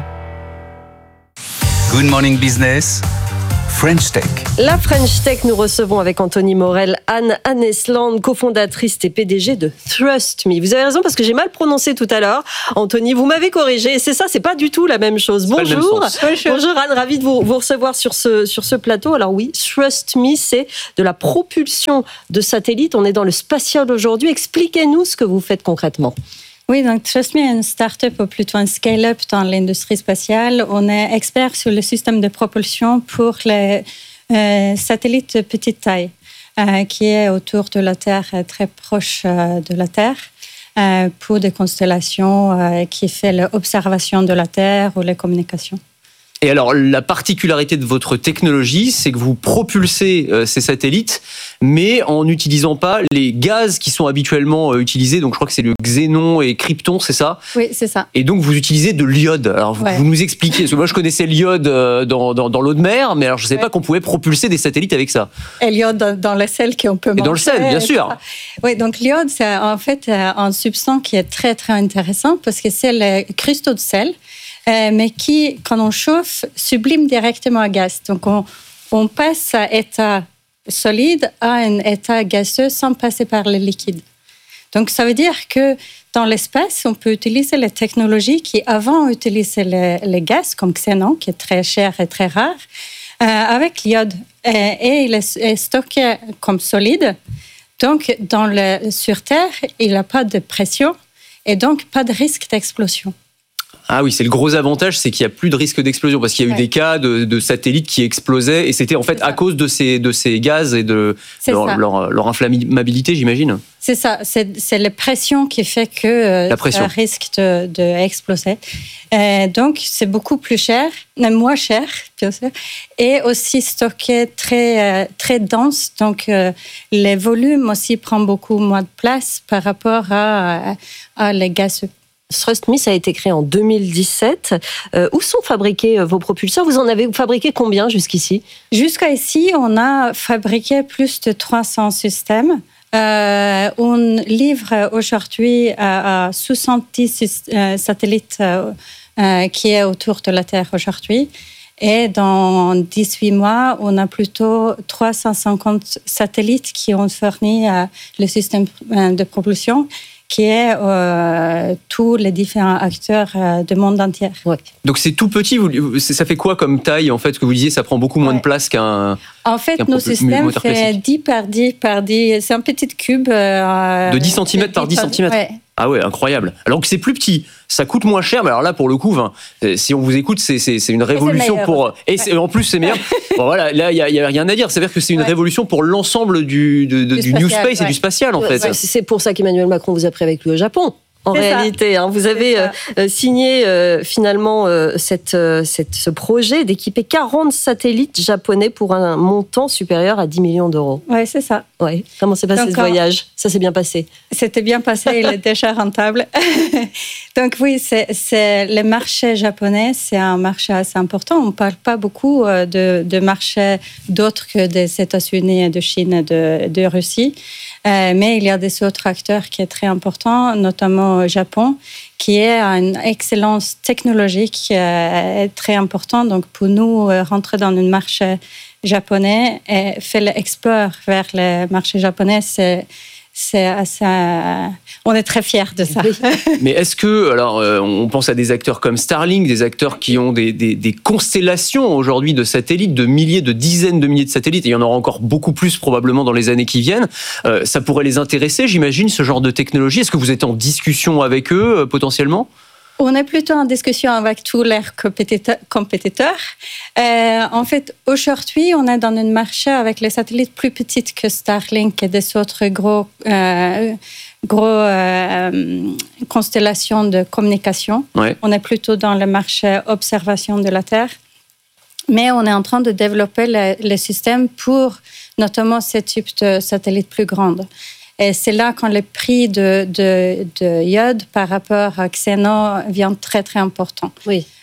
S8: Good Morning Business, French Tech.
S9: La French Tech, nous recevons avec Anthony Morel, Anne Annesland, cofondatrice et P D G de Trust Me. Vous avez raison parce que j'ai mal prononcé tout à l'heure. Anthony, vous m'avez corrigé. Et c'est ça, c'est pas du tout la même chose.
S3: C'est
S9: Bonjour.
S3: Même
S9: Bonjour Anne, ravie de vous, vous recevoir sur ce, sur ce plateau. Alors oui, Trust Me, c'est de la propulsion de satellites. On est dans le spatial aujourd'hui. Expliquez-nous ce que vous faites concrètement.
S10: Oui, donc Trust Me est une start-up ou plutôt un scale-up dans l'industrie spatiale. On est expert sur le système de propulsion pour les euh, satellites de petite taille, euh, qui est autour de la Terre, très proche euh, de la Terre, euh, pour des constellations euh, qui fait l'observation de la Terre ou les communications.
S11: Et alors, la particularité de votre technologie, c'est que vous propulsez euh, ces satellites, mais en n'utilisant pas les gaz qui sont habituellement euh, utilisés. Donc, je crois que c'est le xénon et krypton, c'est ça ?
S10: Oui, c'est ça.
S11: Et donc, vous utilisez de l'iode. Alors, vous, ouais. vous nous expliquez, parce que moi, je connaissais l'iode euh, dans, dans, dans l'eau de mer, mais alors, je ne savais ouais. pas qu'on pouvait propulser des satellites avec ça.
S10: Et l'iode dans, dans le sel qu'on peut manger.
S11: Et dans le sel, bien sûr.
S10: Oui, donc l'iode, c'est en fait un substance qui est très, très intéressant parce que c'est les cristaux de sel. Euh, mais qui, quand on chauffe, sublime directement à gaz. Donc, on, on passe à état solide à un état gazeux sans passer par le liquide. Donc, ça veut dire que dans l'espace, on peut utiliser les technologies qui, avant, utilisaient les, les gaz, comme xénon, qui est très cher et très rare, euh, avec l'iode. Et, et il est, est stocké comme solide. Donc, dans le, sur Terre, il n'a pas de pression et donc pas de risque d'explosion.
S11: Ah oui, c'est le gros avantage, c'est qu'il n'y a plus de risque d'explosion, parce qu'il y a eu ouais. des cas de, de satellites qui explosaient, et c'était en fait à cause de ces, de ces gaz et de leur, leur, leur inflammabilité, j'imagine.
S10: C'est ça, c'est, c'est la pression qui fait que la pression. Ça risque de, de exploser. Euh, donc, c'est beaucoup plus cher, même moins cher, bien sûr, et aussi stocké très, très dense. Donc, euh, les volumes aussi prennent beaucoup moins de place par rapport à, à les gazeux.
S9: Trust Me, ça a été créé en deux mille dix-sept. Euh, où sont fabriqués vos propulseurs ? Vous en avez fabriqué combien jusqu'ici ?
S10: Jusqu'à ici, on a fabriqué plus de trois cents systèmes. Euh, on livre aujourd'hui à, à soixante-dix euh, satellites euh, euh, qui est autour de la Terre aujourd'hui. Et dans dix-huit mois, on a plutôt trois cent cinquante satellites qui ont fourni euh, le système de propulsion, qui est euh, tous les différents acteurs euh, du monde entier.
S11: Ouais. Donc c'est tout petit, vous, ça fait quoi comme taille en fait, que vous disiez, ça prend beaucoup moins ouais. de place qu'un...
S10: En fait,
S11: qu'un
S10: nos systèmes font dix par dix par dix, c'est un petit cube. Euh,
S11: de dix centimètres par dix centimètres ouais. Ah ouais, incroyable. Alors que c'est plus petit, ça coûte moins cher, mais alors là, pour le coup, si on vous écoute, c'est, c'est, c'est une révolution c'est pour... Et c'est, en plus, c'est meilleur. Bon voilà, là, il n'y a, a rien à dire. C'est-à-dire que c'est une ouais. révolution pour l'ensemble du, de, de, du, du spatial, New Space ouais. et du spatial, en fait.
S9: Ouais, c'est pour ça qu'Emmanuel Macron vous a pris avec lui au Japon. En c'est réalité, hein, vous avez euh, signé euh, finalement euh, cette, euh, cette, ce projet d'équiper quarante satellites japonais pour un montant supérieur à dix millions d'euros.
S10: Oui, c'est ça.
S9: Ouais. Comment s'est passé Donc, ce voyage ? Ça s'est bien passé ?
S10: C'était bien passé, il est déjà rentable. Donc oui, c'est, c'est, le marché japonais, c'est un marché assez important. On ne parle pas beaucoup de, de marchés d'autres que des États-Unis, de Chine et de, de Russie. Euh, mais il y a des autres acteurs qui sont très importants, notamment au Japon, qui est une excellence technologique euh, très importante. Donc, pour nous, euh, rentrer dans le marché japonais et faire l'export vers le marché japonais, c'est... C'est assez... On est très fiers de ça.
S11: Mais est-ce que, alors, euh, on pense à des acteurs comme Starlink, des acteurs qui ont des, des, des constellations aujourd'hui de satellites, de milliers, de dizaines de milliers de satellites, et il y en aura encore beaucoup plus probablement dans les années qui viennent. Euh, ça pourrait les intéresser, j'imagine, ce genre de technologie. Est-ce que vous êtes en discussion avec eux, euh, potentiellement ?
S10: On est plutôt en discussion avec tous leurs compétiteurs. Euh, en fait, aujourd'hui, on est dans un marché avec les satellites plus petits que Starlink et des autres gros, euh, gros euh, constellations de communication. Ouais. On est plutôt dans le marché observation de la Terre. Mais on est en train de développer le, le système pour notamment ce type de satellites plus grands. Et c'est là quand le prix de, de, de iode par rapport à xénon vient très, très important.
S9: Oui.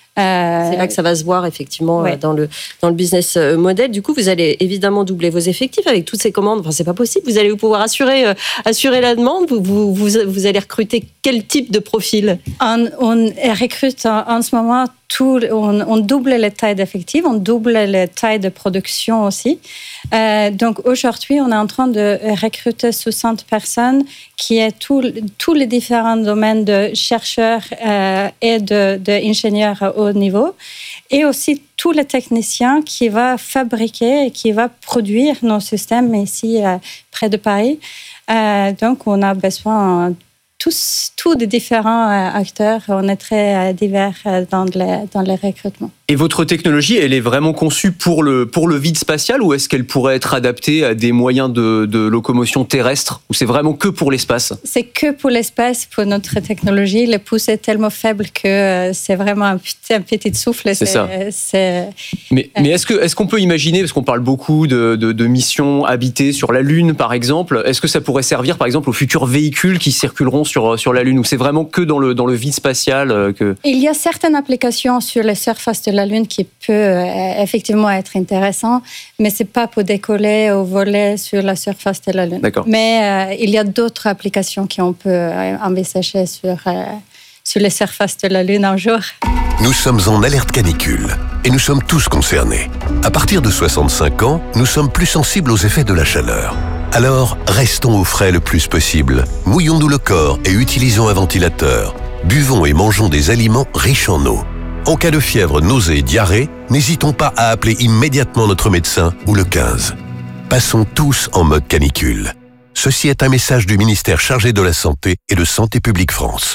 S9: Euh, c'est là que ça va se voir effectivement ouais. dans le dans le business model. Du coup, vous allez évidemment doubler vos effectifs avec toutes ces commandes. Enfin, c'est pas possible. Vous allez pouvoir assurer euh, assurer la demande. Vous, vous vous vous allez recruter quel type de profil?
S10: On, on recrute en, en ce moment tout. On, on double les tailles d'effectifs. On double les tailles de production aussi. Euh, donc aujourd'hui, on est en train de recruter soixante personnes qui est tout, tous les différents domaines de chercheurs euh, et de, de ingénieurs à haut niveau, et aussi tous les techniciens qui vont fabriquer et qui vont produire nos systèmes ici euh, près de Paris. Euh, donc, on a besoin tous, tous des différents acteurs. On est très divers dans les, dans les recrutements.
S11: Et votre technologie, elle est vraiment conçue pour le, pour le vide spatial, ou est-ce qu'elle pourrait être adaptée à des moyens de, de locomotion terrestre, ou c'est vraiment que pour l'espace?
S10: C'est que pour l'espace, pour notre technologie. Le pouce est tellement faible que c'est vraiment un petit, un petit souffle.
S11: C'est, c'est ça.
S10: C'est...
S11: Mais, mais est-ce, que, est-ce qu'on peut imaginer, parce qu'on parle beaucoup de, de, de missions habitées sur la Lune, par exemple, est-ce que ça pourrait servir, par exemple, aux futurs véhicules qui circuleront sur, sur la Lune, ou c'est vraiment que dans le, dans le vide spatial que...
S10: Il y a certaines applications sur les surfaces de la Lune qui peut euh, effectivement être intéressant, mais c'est pas pour décoller ou voler sur la surface de la Lune.
S11: D'accord.
S10: Mais euh, il y a d'autres applications qu'on peut euh, envisager sur, euh, sur les surfaces de la Lune un jour.
S12: Nous sommes en alerte canicule et nous sommes tous concernés. À partir de soixante-cinq ans, nous sommes plus sensibles aux effets de la chaleur. Alors, restons au frais le plus possible. Mouillons-nous le corps et utilisons un ventilateur. Buvons et mangeons des aliments riches en eau. En cas de fièvre, nausée et diarrhée, n'hésitons pas à appeler immédiatement notre médecin ou le quinze. Passons tous en mode canicule. Ceci est un message du ministère chargé de la Santé et de Santé publique France.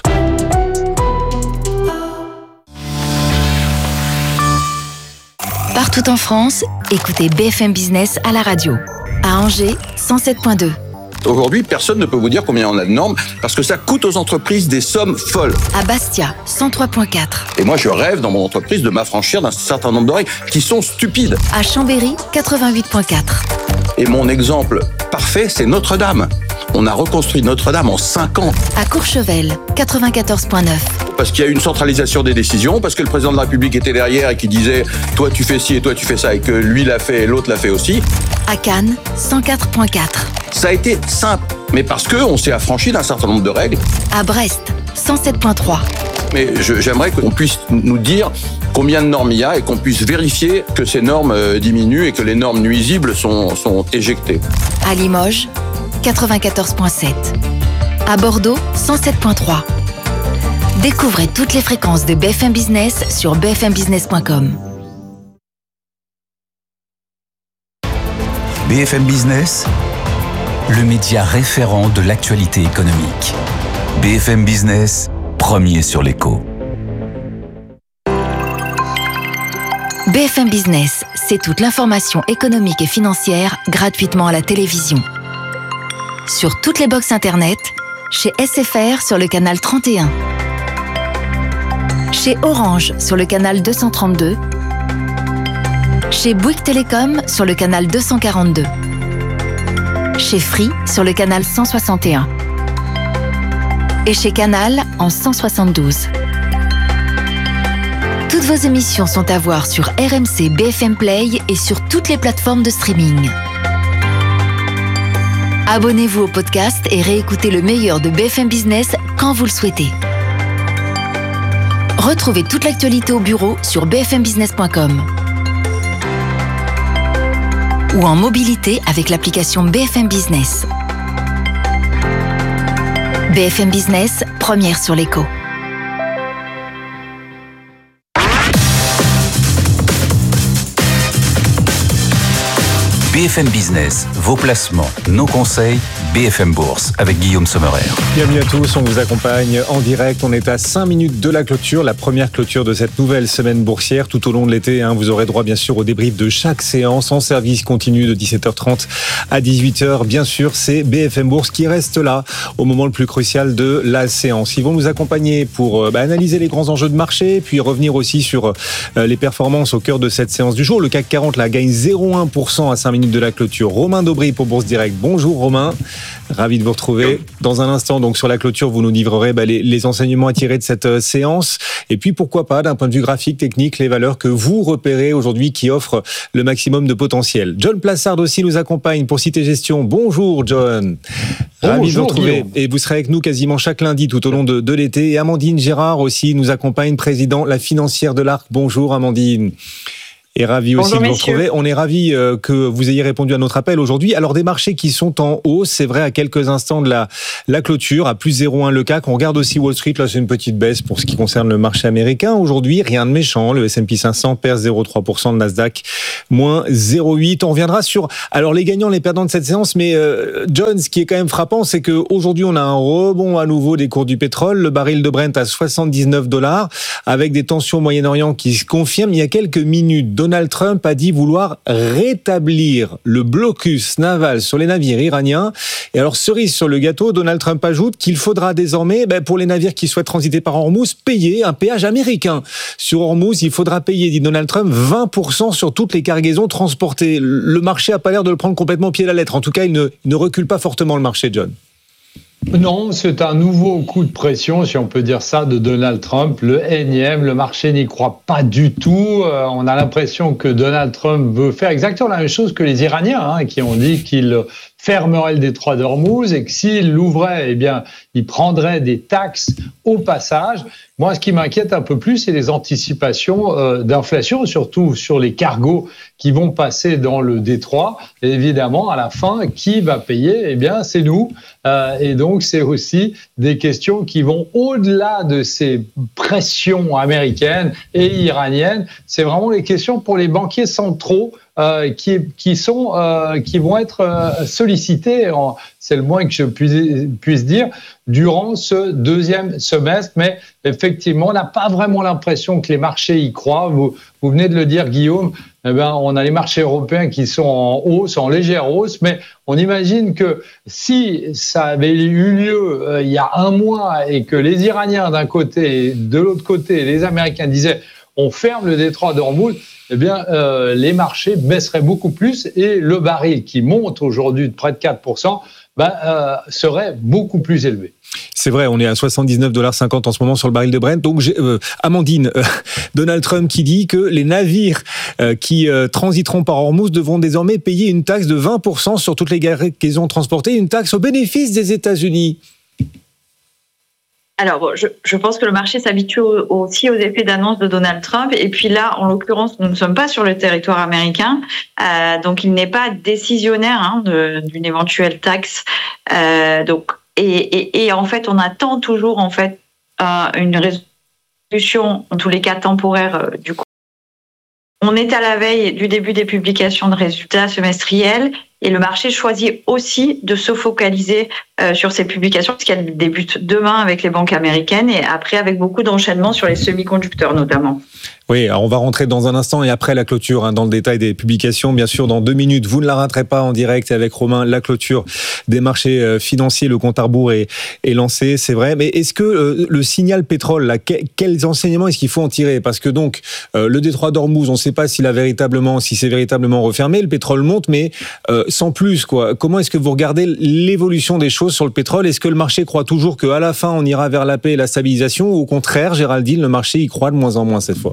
S7: Partout en France, écoutez B F M Business à la radio. À Angers, cent sept virgule deux.
S13: Aujourd'hui, personne ne peut vous dire combien on a de normes parce que ça coûte aux entreprises des sommes folles.
S7: À Bastia, cent trois virgule quatre.
S13: Et moi, je rêve dans mon entreprise de m'affranchir d'un certain nombre de règles qui sont stupides.
S7: À Chambéry, quatre-vingt-huit virgule quatre.
S13: Et mon exemple parfait, c'est Notre-Dame. On a reconstruit Notre-Dame en cinq ans.
S7: À Courchevel, quatre-vingt-quatorze virgule neuf.
S13: Parce qu'il y a une centralisation des décisions, parce que le président de la République était derrière et qui disait « toi tu fais ci et toi tu fais ça » et que lui l'a fait et l'autre l'a fait aussi.
S7: À Cannes, cent quatre virgule quatre.
S13: Ça a été simple, mais parce qu'on s'est affranchi d'un certain nombre de règles.
S7: À Brest, cent sept virgule trois.
S13: Mais je, j'aimerais qu'on puisse nous dire combien de normes il y a et qu'on puisse vérifier que ces normes diminuent et que les normes nuisibles sont, sont éjectées.
S7: À Limoges, quatre-vingt-quatorze virgule sept. À Bordeaux, cent sept virgule trois. Découvrez toutes les fréquences de B F M Business sur b f m business point com.
S8: B F M Business, le média référent de l'actualité économique. B F M Business, premier sur l'écho.
S7: B F M Business, c'est toute l'information économique et financière gratuitement à la télévision. Sur toutes les box internet, chez S F R sur le canal trente et un. Chez Orange sur le canal deux cent trente-deux. Chez Bouygues Télécom sur le canal deux cent quarante-deux. Chez Free sur le canal cent soixante et un. Et chez Canal en cent soixante-douze. Toutes vos émissions sont à voir sur R M C B F M Play et sur toutes les plateformes de streaming. Abonnez-vous au podcast et réécoutez le meilleur de B F M Business quand vous le souhaitez. Retrouvez toute l'actualité au bureau sur b f m business point com ou en mobilité avec l'application B F M Business. B F M Business, première sur l'écho.
S8: B F M Business, vos placements, nos conseils, B F M Bourse avec Guillaume Sommerer.
S14: Bienvenue à tous, on vous accompagne en direct. On est à cinq minutes de la clôture, la première clôture de cette nouvelle semaine boursière. Tout au long de l'été, hein, vous aurez droit bien sûr au débrief de chaque séance en service continu de dix-sept heures trente à dix-huit heures. Bien sûr, c'est B F M Bourse qui reste là au moment le plus crucial de la séance. Ils vont nous accompagner pour euh, bah, analyser les grands enjeux de marché, puis revenir aussi sur euh, les performances au cœur de cette séance du jour. Le C A C quarante là, gagne zéro virgule un pour cent à cinq minutes minutes de la clôture. Romain Daubry pour Bourse Direct. Bonjour Romain, ravi de vous retrouver. Dans un instant, donc sur la clôture, vous nous livrerez bah, les, les enseignements à tirer de cette euh, séance. Et puis pourquoi pas, d'un point de vue graphique, technique, les valeurs que vous repérez aujourd'hui qui offrent le maximum de potentiel. John Plassard aussi nous accompagne pour Cité Gestion. Bonjour John. Ravi Bonjour, de vous retrouver. Guillaume. Et vous serez avec nous quasiment chaque lundi tout au long de, de l'été. Et Amandine Gérard aussi nous accompagne, président La Financière de l'Arc. Bonjour Amandine. Et ravi aussi Bonjour, de vous messieurs. retrouver. On est ravi euh, que vous ayez répondu à notre appel aujourd'hui. Alors des marchés qui sont en hausse, c'est vrai à quelques instants de la, la clôture, à plus zéro virgule un le C A C. On regarde aussi Wall Street, là c'est une petite baisse pour ce qui concerne le marché américain. Aujourd'hui, rien de méchant. Le S and P cinq cents perd zéro virgule trois pour cent, le Nasdaq moins zéro virgule huit. On reviendra sur alors les gagnants, les perdants de cette séance. Mais euh, John, ce qui est quand même frappant, c'est qu'aujourd'hui on a un rebond à nouveau des cours du pétrole. Le baril de Brent à soixante-dix-neuf dollars, avec des tensions au Moyen-Orient qui se confirment. Il y a quelques minutes, Donald Trump a dit vouloir rétablir le blocus naval sur les navires iraniens. Et alors, cerise sur le gâteau, Donald Trump ajoute qu'il faudra désormais, ben, pour les navires qui souhaitent transiter par Hormuz, payer un péage américain. Sur Hormuz, il faudra payer, dit Donald Trump, vingt pour cent sur toutes les cargaisons transportées. Le marché n'a pas l'air de le prendre complètement pied à la lettre. En tout cas, il ne, il ne recule pas fortement le marché, John.
S15: Non, c'est un nouveau coup de pression, si on peut dire ça, de Donald Trump, le énième. Le marché n'y croit pas du tout. Euh, on a l'impression que Donald Trump veut faire exactement la même chose que les Iraniens, hein, qui ont dit qu'ils fermerait le détroit d'Ormuz et que s'il l'ouvrait, eh bien, il prendrait des taxes au passage. Moi, ce qui m'inquiète un peu plus, c'est les anticipations euh, d'inflation, surtout sur les cargos qui vont passer dans le détroit. Et évidemment, à la fin, qui va payer ? Eh bien, c'est nous. Euh, et donc, c'est aussi des questions qui vont au-delà de ces pressions américaines et iraniennes. C'est vraiment les questions pour les banquiers centraux Euh, qui, qui, sont, euh, qui vont être euh, sollicités, en, c'est le moins que je puisse, puisse dire, durant ce deuxième semestre. Mais effectivement, on n'a pas vraiment l'impression que les marchés y croient. Vous, vous venez de le dire, Guillaume, eh ben, on a les marchés européens qui sont en hausse, en légère hausse, mais on imagine que si ça avait eu lieu euh, il y a un mois et que les Iraniens d'un côté et de l'autre côté, les Américains disaient on ferme le détroit d'Ormuz, eh bien, euh, les marchés baisseraient beaucoup plus et le baril qui monte aujourd'hui de près de quatre pour cent ben, euh, serait beaucoup plus élevé.
S14: C'est vrai, on est à soixante-dix-neuf virgule cinquante dollars en ce moment sur le baril de Brent. Donc, j'ai, euh, Amandine, euh, Donald Trump qui dit que les navires euh, qui euh, transiteront par Hormuz devront désormais payer une taxe de vingt pour cent sur toutes les cargaisons transportées, une taxe au bénéfice des États-Unis.
S16: Alors, je, je pense que le marché s'habitue aussi aux effets d'annonce de Donald Trump. Et puis là, en l'occurrence, nous ne sommes pas sur le territoire américain. Euh, donc, il n'est pas décisionnaire hein, de, d'une éventuelle taxe. Euh, donc, et, et, et en fait, on attend toujours en fait euh, une résolution, en tous les cas temporaire, euh, du coup. On est à la veille du début des publications de résultats semestriels. Et le marché choisit aussi de se focaliser euh, sur ces publications, parce qu'elles débutent demain avec les banques américaines et après avec beaucoup d'enchaînements sur les semi-conducteurs notamment.
S14: Oui, alors on va rentrer dans un instant et après la clôture, hein, dans le détail des publications. Bien sûr, dans deux minutes, vous ne la raterez pas en direct avec Romain. La clôture des marchés financiers, le compte à rebours est, est lancé, c'est vrai. Mais est-ce que euh, le signal pétrole, là, que, quels enseignements est-ce qu'il faut en tirer ? Parce que donc, euh, le détroit d'Ormuz, on ne sait pas s'il a véritablement, si c'est véritablement refermé. Le pétrole monte, mais euh, sans plus, quoi. Comment est-ce que vous regardez l'évolution des choses sur le pétrole ? Est-ce que le marché croit toujours qu'à la fin, on ira vers la paix et la stabilisation ? Ou au contraire, Géraldine, le marché y croit de moins en moins cette fois ?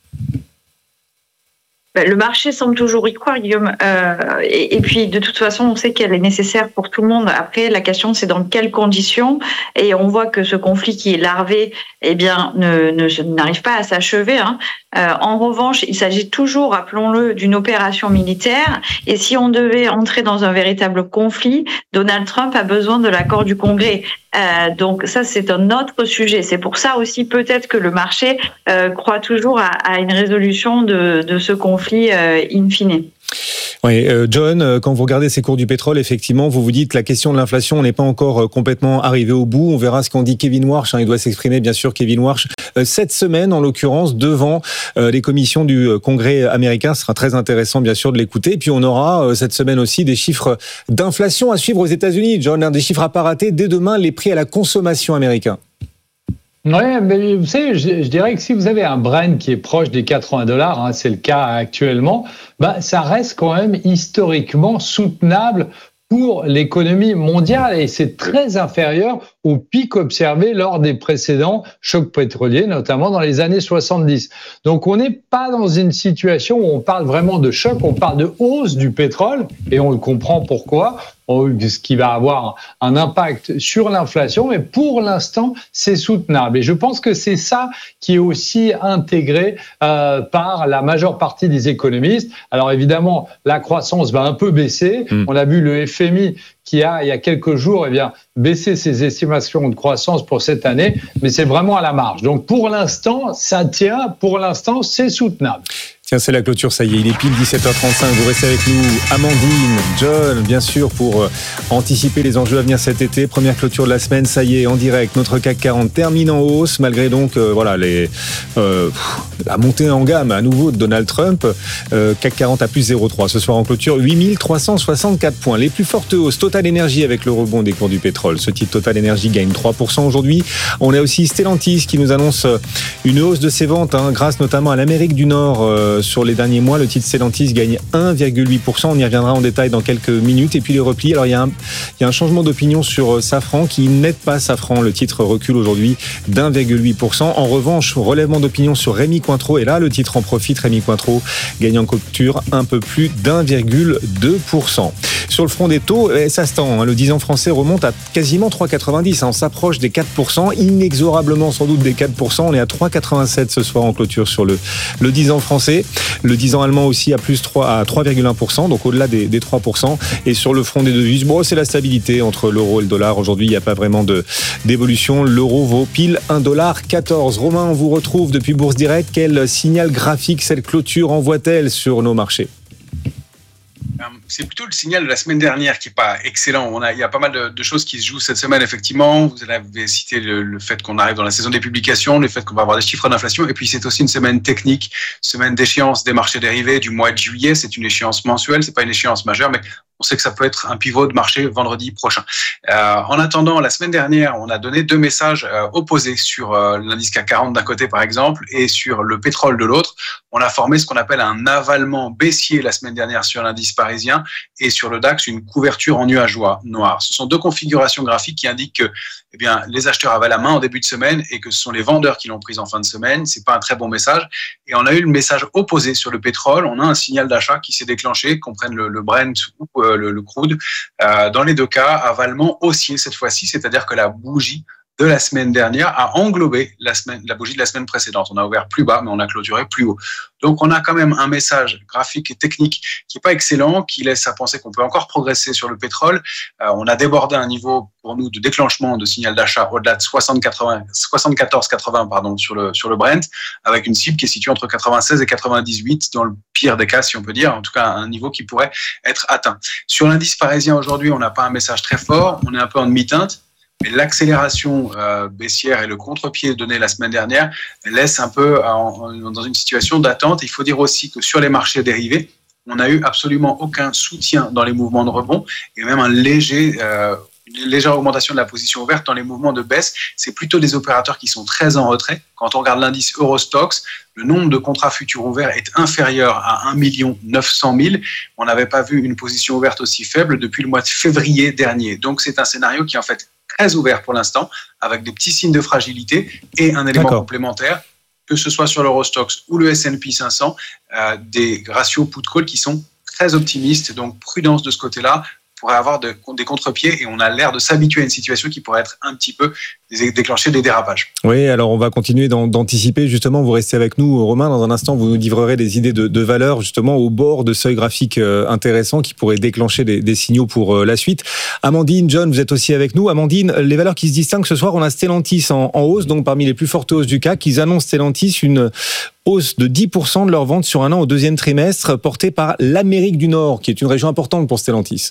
S16: Le marché semble toujours y croire, Guillaume. Euh, et, et puis, de toute façon, on sait qu'elle est nécessaire pour tout le monde. Après, la question, c'est dans quelles conditions. Et on voit que ce conflit qui est larvé, eh bien, ne, ne, n'arrive pas à s'achever. Hein. Euh, en revanche, il s'agit toujours, rappelons-le, d'une opération militaire. Et si on devait entrer dans un véritable conflit, Donald Trump a besoin de l'accord du Congrès. Euh, donc ça, c'est un autre sujet. C'est pour ça aussi peut-être que le marché euh, croit toujours à, à une résolution de, de ce conflit euh, in fine.
S14: Oui, euh, John, quand vous regardez ces cours du pétrole, effectivement, vous vous dites la question de l'inflation n'est pas encore complètement arrivée au bout. On verra ce qu'en dit Kevin Warsh. Hein, il doit s'exprimer, bien sûr, Kevin Warsh. Euh, cette semaine, en l'occurrence, devant euh, les commissions du Congrès américain. Ce sera très intéressant, bien sûr, de l'écouter. Et puis, on aura euh, cette semaine aussi des chiffres d'inflation à suivre aux États-Unis. John, des chiffres à pas rater dès demain, les prix à la consommation américains.
S15: Oui, mais vous savez, je, je dirais que si vous avez un Brent qui est proche des quatre-vingts dollars, hein, c'est le cas actuellement, bah, ça reste quand même historiquement soutenable pour l'économie mondiale et c'est très inférieur au pic observé lors des précédents chocs pétroliers, notamment dans les années soixante-dix. Donc on n'est pas dans une situation où on parle vraiment de choc, on parle de hausse du pétrole et on le comprend pourquoi, ce qui va avoir un impact sur l'inflation, mais pour l'instant, c'est soutenable. Et je pense que c'est ça qui est aussi intégré euh, par la majeure partie des économistes. Alors évidemment, la croissance va un peu baisser. Mmh. On a vu le F M I qui a, il y a quelques jours, eh bien, baissé ses estimations de croissance pour cette année, mais c'est vraiment à la marge. Donc pour l'instant, ça tient. Pour l'instant, c'est soutenable.
S14: Tiens, c'est la clôture, ça y est, il est pile dix-sept heures trente-cinq. Vous restez avec nous, Amandine, John, bien sûr, pour anticiper les enjeux à venir cet été. Première clôture de la semaine, ça y est, en direct. Notre C A C quarante termine en hausse, malgré donc euh, voilà les euh, la montée en gamme à nouveau de Donald Trump. Euh, C A C quarante à plus zéro virgule trois. Ce soir en clôture, huit mille trois cent soixante-quatre points. Les plus fortes hausses, Total Energy avec le rebond des cours du pétrole. Ce titre Total Energy gagne trois pour cent aujourd'hui. On a aussi Stellantis qui nous annonce une hausse de ses ventes, hein, grâce notamment à l'Amérique du Nord. Euh, sur les derniers mois, le titre Stellantis gagne un virgule huit pour cent. On y reviendra en détail dans quelques minutes. Et puis les replis. Alors il y a un, il y a un changement d'opinion sur Safran qui n'aide pas Safran. Le titre recule aujourd'hui d'un virgule huit pour cent. En revanche, relèvement d'opinion sur Rémy Cointreau. Et là, le titre en profite. Rémy Cointreau gagne en clôture un peu plus d'un virgule deux pour cent. Sur le front des taux, ça se tend. Le dix ans français remonte à quasiment trois virgule quatre-vingt-dix. On s'approche des quatre pour cent, inexorablement sans doute des quatre pour cent. On est à trois virgule quatre-vingt-sept ce soir en clôture sur le, le dix ans français. Le dix ans allemand aussi à plus trois, à trois virgule un pour cent, donc au-delà des, des trois pour cent. Et sur le front des devises, bon, c'est la stabilité entre l'euro et le dollar. Aujourd'hui, il n'y a pas vraiment de, d'évolution. L'euro vaut pile un virgule quatorze. Romain, on vous retrouve depuis Bourse Direct. Quel signal graphique cette clôture envoie-t-elle sur nos marchés ?
S17: C'est plutôt le signal de la semaine dernière qui n'est pas excellent. On a, il y a pas mal de, de choses qui se jouent cette semaine, effectivement. Vous avez cité le, le fait qu'on arrive dans la saison des publications, le fait qu'on va avoir des chiffres d'inflation. Et puis, c'est aussi une semaine technique, semaine d'échéance des marchés dérivés du mois de juillet. C'est une échéance mensuelle, c'est pas une échéance majeure, mais on sait que ça peut être un pivot de marché vendredi prochain. Euh, en attendant, la semaine dernière, on a donné deux messages euh, opposés sur euh, l'indice C A C quarante d'un côté, par exemple, et sur le pétrole de l'autre. On a formé ce qu'on appelle un avalement baissier la semaine dernière sur l'indice parisien et sur le DAX, une couverture en nuage noir. Ce sont deux configurations graphiques qui indiquent que eh bien, les acheteurs avaient la main en début de semaine et que ce sont les vendeurs qui l'ont prise en fin de semaine. C'est pas un très bon message. Et on a eu le message opposé sur le pétrole. On a un signal d'achat qui s'est déclenché, qu'on prenne le, le Brent ou euh, le, le crude. Euh, dans les deux cas, avalement haussier cette fois-ci, c'est-à-dire que la bougie de la semaine dernière a englobé la, semaine, la bougie de la semaine précédente. On a ouvert plus bas, mais on a clôturé plus haut. Donc, on a quand même un message graphique et technique qui n'est pas excellent, qui laisse à penser qu'on peut encore progresser sur le pétrole. Euh, on a débordé un niveau, pour nous, de déclenchement de signal d'achat au-delà de soixante-quatorze quatre-vingts pardon, sur le, sur le Brent, avec une cible qui est située entre quatre-vingt-seize et quatre-vingt-dix-huit, dans le pire des cas, si on peut dire, en tout cas un niveau qui pourrait être atteint. Sur l'indice parisien, aujourd'hui, on n'a pas un message très fort, on est un peu en demi-teinte. Mais l'accélération euh, baissière et le contre-pied donné la semaine dernière laisse un peu en, en, dans une situation d'attente. Il faut dire aussi que sur les marchés dérivés, on n'a eu absolument aucun soutien dans les mouvements de rebond et même un léger, euh, une légère augmentation de la position ouverte dans les mouvements de baisse. C'est plutôt des opérateurs qui sont très en retrait. Quand on regarde l'indice Eurostoxx, le nombre de contrats futurs ouverts est inférieur à un million neuf cent mille. On n'avait pas vu une position ouverte aussi faible depuis le mois de février dernier. Donc c'est un scénario qui en fait très ouvert pour l'instant, avec des petits signes de fragilité et un élément D'accord. complémentaire, que ce soit sur l'Eurostoxx ou le S and P cinq cents, euh, des ratios put-call qui sont très optimistes, donc prudence de ce côté-là, pourrait avoir de, des contre-pieds et on a l'air de s'habituer à une situation qui pourrait être un petit peu déclencher des dérapages.
S14: Oui, alors on va continuer d'anticiper justement, vous restez avec nous Romain, dans un instant vous nous livrerez des idées de, de valeur justement au bord de seuils graphiques intéressants qui pourraient déclencher des, des signaux pour la suite. Amandine, John, vous êtes aussi avec nous. Amandine, les valeurs qui se distinguent ce soir, on a Stellantis en, en hausse, donc parmi les plus fortes hausses du C A C, ils annoncent Stellantis une hausse de dix pour cent de leurs ventes sur un an au deuxième trimestre, portée par l'Amérique du Nord, qui est une région importante pour Stellantis.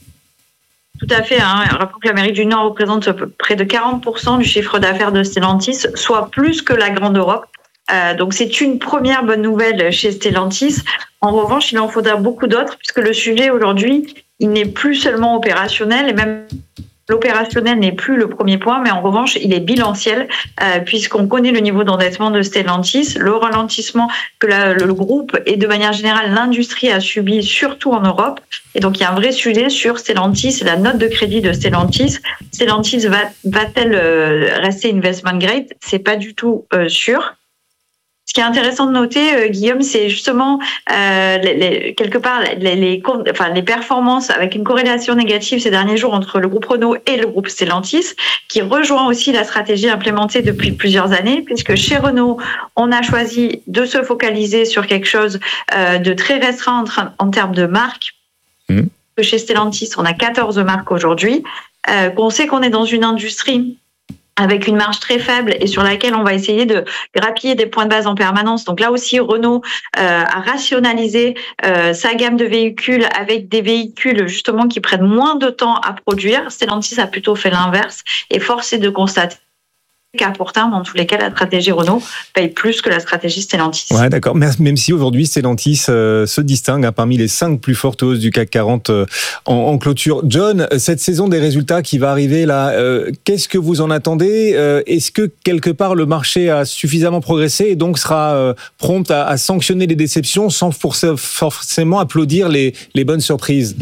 S16: Tout à fait. Hein. Rappelons que l'Amérique du Nord représente près de quarante pour cent du chiffre d'affaires de Stellantis, soit plus que la Grande Europe. Euh, donc c'est une première bonne nouvelle chez Stellantis. En revanche, il en faudra beaucoup d'autres, puisque le sujet aujourd'hui, il n'est plus seulement opérationnel, et même l'opérationnel n'est plus le premier point, mais en revanche, il est bilanciel, euh, puisqu'on connaît le niveau d'endettement de Stellantis, le ralentissement que la, le groupe et de manière générale l'industrie a subi, surtout en Europe. Et donc, il y a un vrai sujet sur Stellantis et la note de crédit de Stellantis. Stellantis va, va-t-elle euh, rester investment grade? C'est pas du tout euh, sûr. Ce qui est intéressant de noter, euh, Guillaume, c'est justement euh, les, les, quelque part les, les, enfin, les performances avec une corrélation négative ces derniers jours entre le groupe Renault et le groupe Stellantis, qui rejoint aussi la stratégie implémentée depuis plusieurs années, puisque chez Renault, on a choisi de se focaliser sur quelque chose euh, de très restreint en, en termes de marques. Mmh. Que chez Stellantis, on a quatorze marques aujourd'hui. Euh, qu'on sait qu'on est dans une industrie avec une marge très faible et sur laquelle on va essayer de grappiller des points de base en permanence. Donc là aussi, Renault euh, a rationalisé euh, sa gamme de véhicules avec des véhicules justement qui prennent moins de temps à produire. Stellantis a plutôt fait l'inverse et force est de constater qu'à pour terme, en tous les cas, la stratégie Renault paye plus que la stratégie Stellantis.
S14: Ouais, d'accord. Même si aujourd'hui, Stellantis euh, se distingue hein, parmi les cinq plus fortes hausses du C A C quarante euh, en, en clôture. John, cette saison des résultats qui va arriver là, euh, qu'est-ce que vous en attendez? euh, Est-ce que quelque part le marché a suffisamment progressé et donc sera euh, prompt à, à sanctionner les déceptions sans forcément applaudir les, les bonnes surprises?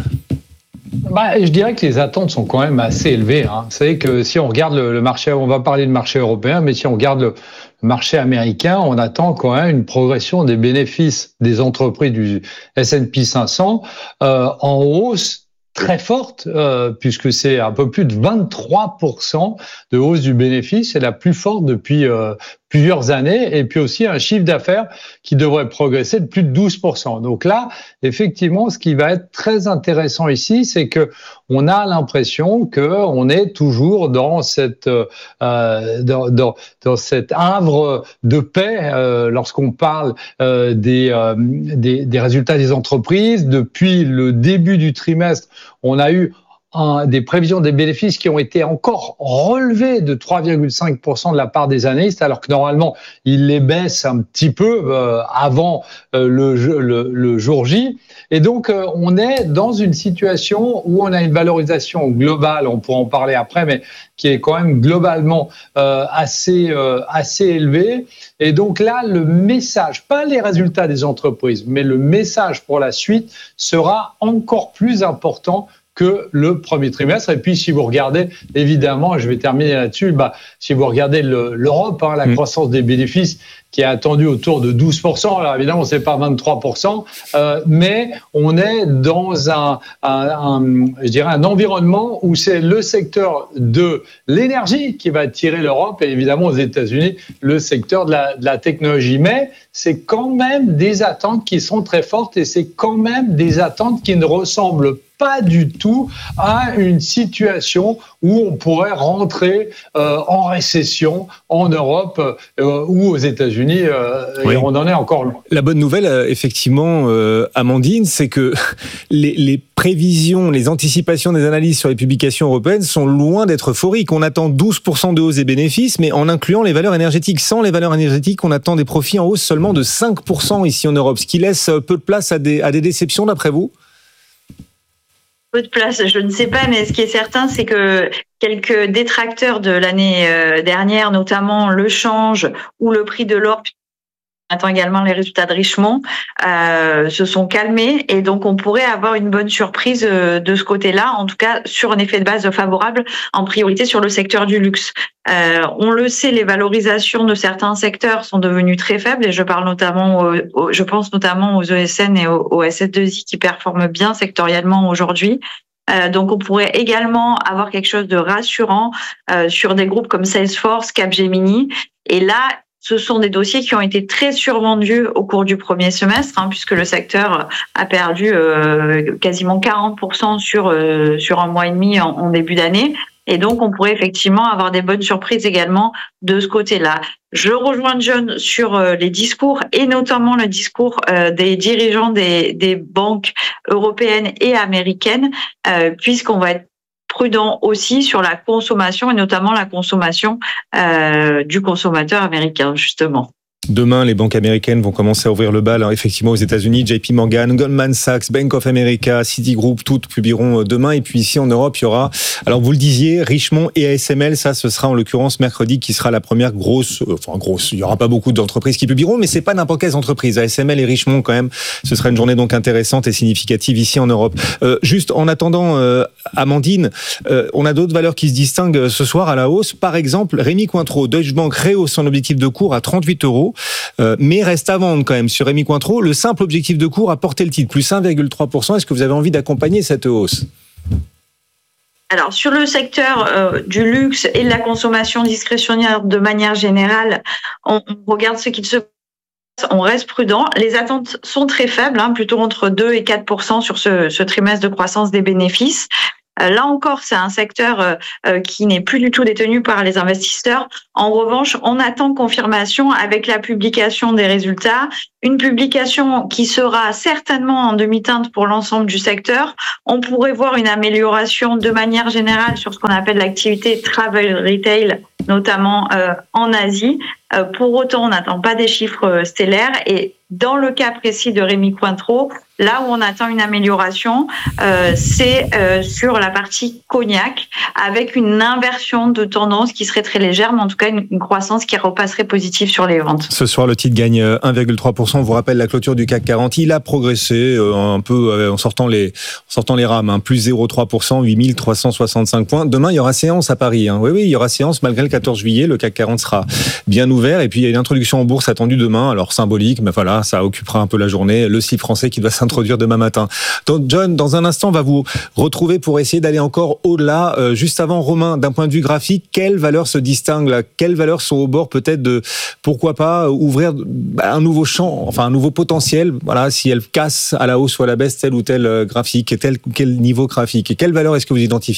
S15: Bah, je dirais que les attentes sont quand même assez élevées. Hein. Vous savez que si on regarde le, le marché, on va parler de marché européen, mais si on regarde le, le marché américain, on attend quand même une progression des bénéfices des entreprises du S and P cinq cents euh, en hausse très forte, euh, puisque c'est un peu plus de vingt-trois pour cent de hausse du bénéfice, c'est la plus forte depuis euh, plusieurs années, et puis aussi un chiffre d'affaires qui devrait progresser de plus de douze pour cent. Donc là, effectivement, ce qui va être très intéressant ici, c'est que on a l'impression que on est toujours dans cette euh, dans, dans, dans cet havre de paix euh, lorsqu'on parle euh, des, euh, des des résultats des entreprises. Depuis le début du trimestre, on a eu un, des prévisions des bénéfices qui ont été encore relevées de trois virgule cinq pour cent de la part des analystes, alors que normalement, ils les baissent un petit peu euh, avant euh, le, le, le jour J. Et donc, euh, on est dans une situation où on a une valorisation globale, on pourra en parler après, mais qui est quand même globalement euh, assez, euh, assez élevée. Et donc là, le message, pas les résultats des entreprises, mais le message pour la suite sera encore plus important que le premier trimestre. Et puis, si vous regardez, évidemment, je vais terminer là-dessus, bah, si vous regardez le, l'Europe, hein, la mmh. croissance des bénéfices qui est attendue autour de douze pour cent, alors évidemment, c'est pas vingt-trois pour cent, euh, mais on est dans un, un, un, je dirais, un environnement où c'est le secteur de l'énergie qui va tirer l'Europe, et évidemment, aux États-Unis, le secteur de la, de la technologie. Mais c'est quand même des attentes qui sont très fortes, et c'est quand même des attentes qui ne ressemblent pas pas du tout à une situation où on pourrait rentrer euh, en récession en Europe euh, ou aux États-Unis. Euh, oui. Et on en est encore loin.
S14: La bonne nouvelle, effectivement, euh, Amandine, c'est que les, les prévisions, les anticipations des analyses sur les publications européennes sont loin d'être euphoriques. On attend douze pour cent de hausse des bénéfices, mais en incluant les valeurs énergétiques. Sans les valeurs énergétiques, on attend des profits en hausse seulement de cinq pour cent ici en Europe, ce qui laisse peu de place à des, à des déceptions, d'après vous?
S16: Peu de place, je ne sais pas, mais ce qui est certain, c'est que quelques détracteurs de l'année dernière, notamment le change ou le prix de l'or, on attend également les résultats de Richemont, euh, se sont calmés, et donc on pourrait avoir une bonne surprise de ce côté-là, en tout cas sur un effet de base favorable, en priorité sur le secteur du luxe. Euh, on le sait, les valorisations de certains secteurs sont devenues très faibles, et je parle notamment, aux, aux, je pense notamment aux E S N et aux, aux S S deux I qui performent bien sectoriellement aujourd'hui. Euh, donc, on pourrait également avoir quelque chose de rassurant euh, sur des groupes comme Salesforce, Capgemini, et là, ce sont des dossiers qui ont été très survendus au cours du premier semestre, hein, puisque le secteur a perdu euh, quasiment quarante pour cent sur euh, sur un mois et demi en, en début d'année. Et donc, on pourrait effectivement avoir des bonnes surprises également de ce côté-là. Je rejoins John sur euh, les discours, et notamment le discours euh, des dirigeants des, des banques européennes et américaines, euh, puisqu'on va être prudent aussi sur la consommation, et notamment la consommation euh, du consommateur américain, justement.
S14: Demain, les banques américaines vont commencer à ouvrir le bal. Alors, effectivement, aux États-Unis, J P Morgan, Goldman Sachs, Bank of America, Citigroup, toutes publieront demain. Et puis ici, en Europe, il y aura, alors vous le disiez, Richemont et A S M L. Ça, ce sera en l'occurrence mercredi qui sera la première grosse, enfin grosse. Il n'y aura pas beaucoup d'entreprises qui publieront, mais c'est pas n'importe quelles entreprises. A S M L et Richemont, quand même, ce sera une journée donc intéressante et significative ici en Europe. Euh, juste en attendant, euh, Amandine, euh, on a d'autres valeurs qui se distinguent ce soir à la hausse. Par exemple, Rémy Cointreau, Deutsche Bank rehausse son objectif de cours à trente-huit euros, euh, mais reste à vendre quand même sur Rémy Cointreau. Le simple objectif de cours a porté le titre plus un virgule trois pour cent. Est-ce que vous avez envie d'accompagner cette hausse ?
S16: Alors, sur le secteur euh, du luxe et de la consommation discrétionnaire de manière générale, on, on regarde ce qu'il se passe, on reste prudent. Les attentes sont très faibles, hein, plutôt entre deux et quatre pour cent sur ce, ce trimestre de croissance des bénéfices. Là encore, c'est un secteur euh, qui n'est plus du tout détenu par les investisseurs. En revanche, on attend confirmation avec la publication des résultats. Une publication qui sera certainement en demi-teinte pour l'ensemble du secteur. On pourrait voir une amélioration de manière générale sur ce qu'on appelle l'activité travel retail, notamment euh, en Asie. Euh, pour autant, on n'attend pas des chiffres stellaires. Et dans le cas précis de Rémy Cointreau, là où on attend une amélioration, euh, c'est euh, sur la partie cognac, avec une inversion de tendance qui serait très légère, mais en tout cas une, une croissance qui repasserait positive sur les ventes.
S14: Ce soir, le titre gagne un virgule trois pour cent. On vous rappelle la clôture du C A C quarante. Il a progressé euh, un peu euh, en sortant les, en sortant les rames, hein, plus zéro virgule trois pour cent, huit mille trois cent soixante-cinq points. Demain, il y aura séance à Paris. Hein. Oui, oui, il y aura séance malgré le quatorze juillet. Le C A C quarante sera bien ouvert. Et puis, il y a une introduction en bourse attendue demain. Alors, symbolique, mais voilà, ça occupera un peu la journée. Le C I B français qui doit s'introduire demain matin. Donc, John, dans un instant, on va vous retrouver pour essayer d'aller encore au-delà. Euh, juste avant, Romain, d'un point de vue graphique, quelles valeurs se distinguent là ? Quelles valeurs sont au bord peut-être de, pourquoi pas, ouvrir un nouveau champ, enfin un nouveau potentiel, voilà, si elles cassent à la hausse ou à la baisse tel ou tel graphique, tel ou quel niveau graphique. Et quelles valeurs est-ce que vous identifiez ?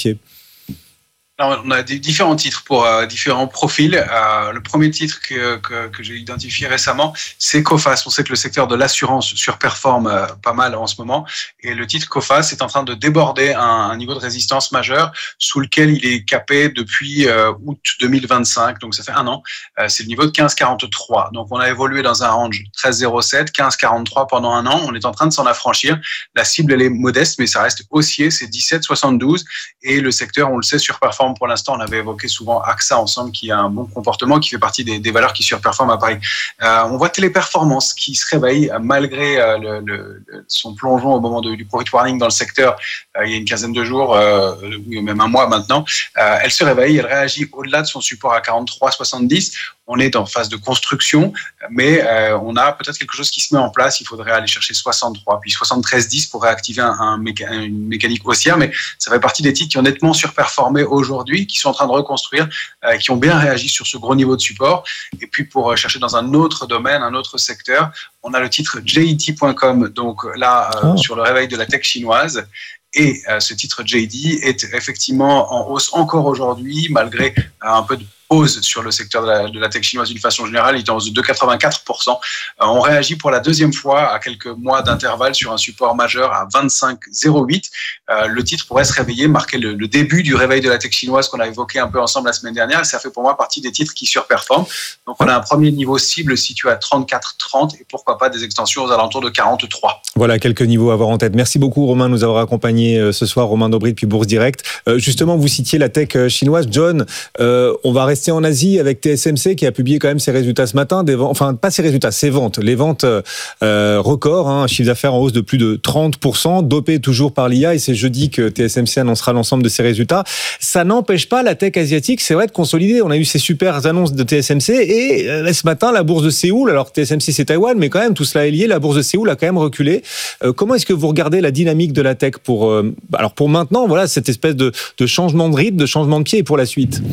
S17: Alors, on a des différents titres pour euh, différents profils. Euh, le premier titre que, que, que j'ai identifié récemment, c'est Coface. On sait que le secteur de l'assurance surperforme euh, pas mal en ce moment. Et le titre Coface est en train de déborder un, un niveau de résistance majeur sous lequel il est capé depuis euh, août deux mille vingt-cinq. Donc, ça fait un an. Euh, c'est le niveau de quinze virgule quarante-trois. Donc, on a évolué dans un range treize virgule zéro sept, quinze virgule quarante-trois pendant un an. On est en train de s'en affranchir. La cible, elle est modeste, mais ça reste haussier. C'est dix-sept virgule soixante-douze. Et le secteur, on le sait, surperforme pour l'instant. On avait évoqué souvent A X A ensemble, qui a un bon comportement, qui fait partie des, des valeurs qui surperforment à Paris. Euh, on voit Téléperformance qui se réveille malgré euh, le, le, son plongeon au moment de, du profit warning dans le secteur euh, il y a une quinzaine de jours, euh, ou même un mois maintenant. Euh, elle se réveille, elle réagit au-delà de son support à quarante-trois virgule soixante-dix. On est en phase de construction, mais euh, on a peut-être quelque chose qui se met en place. Il faudrait aller chercher soixante-trois, puis soixante-treize virgule dix pour réactiver un, un méca- une mécanique haussière. Mais ça fait partie des titres qui ont nettement surperformé aujourd'hui, qui sont en train de reconstruire, euh, qui ont bien réagi sur ce gros niveau de support. Et puis pour chercher dans un autre domaine, un autre secteur, on a le titre J D point com, donc là, euh, oh. sur le réveil de la tech chinoise. Et euh, ce titre J D est effectivement en hausse encore aujourd'hui, malgré euh, un peu de pause sur le secteur de la, de la tech chinoise d'une façon générale. Il est en hausse de deux virgule quatre-vingt-quatre pour cent. Euh, on réagit pour la deuxième fois à quelques mois d'intervalle sur un support majeur à vingt-cinq virgule zéro huit. Euh, le titre pourrait se réveiller, marquer le, le début du réveil de la tech chinoise qu'on a évoqué un peu ensemble la semaine dernière. Et ça fait pour moi partie des titres qui surperforment. Donc on a un premier niveau cible situé à trente-quatre virgule trente et pourquoi pas des extensions aux alentours de quarante-trois.
S14: Voilà quelques niveaux à avoir en tête. Merci beaucoup Romain de nous avoir accompagnés ce soir. Romain Daubry depuis Bourse Direct. Euh, justement, vous citiez la tech chinoise. John, euh, on va rester en Asie avec T S M C qui a publié quand même ses résultats ce matin. Des ventes, enfin, pas ses résultats, ses ventes. Les ventes euh, records, hein, un chiffre d'affaires en hausse de plus de trente pour cent, dopé toujours par l'I A. Et c'est jeudi que T S M C annoncera l'ensemble de ses résultats. Ça n'empêche pas la tech asiatique, c'est vrai, de consolider. On a eu ces super annonces de T S M C et euh, ce matin, la bourse de Séoul, alors T S M C c'est Taïwan, mais quand même tout cela est lié. La bourse de Séoul a quand même reculé. Euh, comment est-ce que vous regardez la dynamique de la tech pour, euh, alors pour maintenant, voilà, cette espèce de, de changement de rythme, de changement de pied et pour la suite?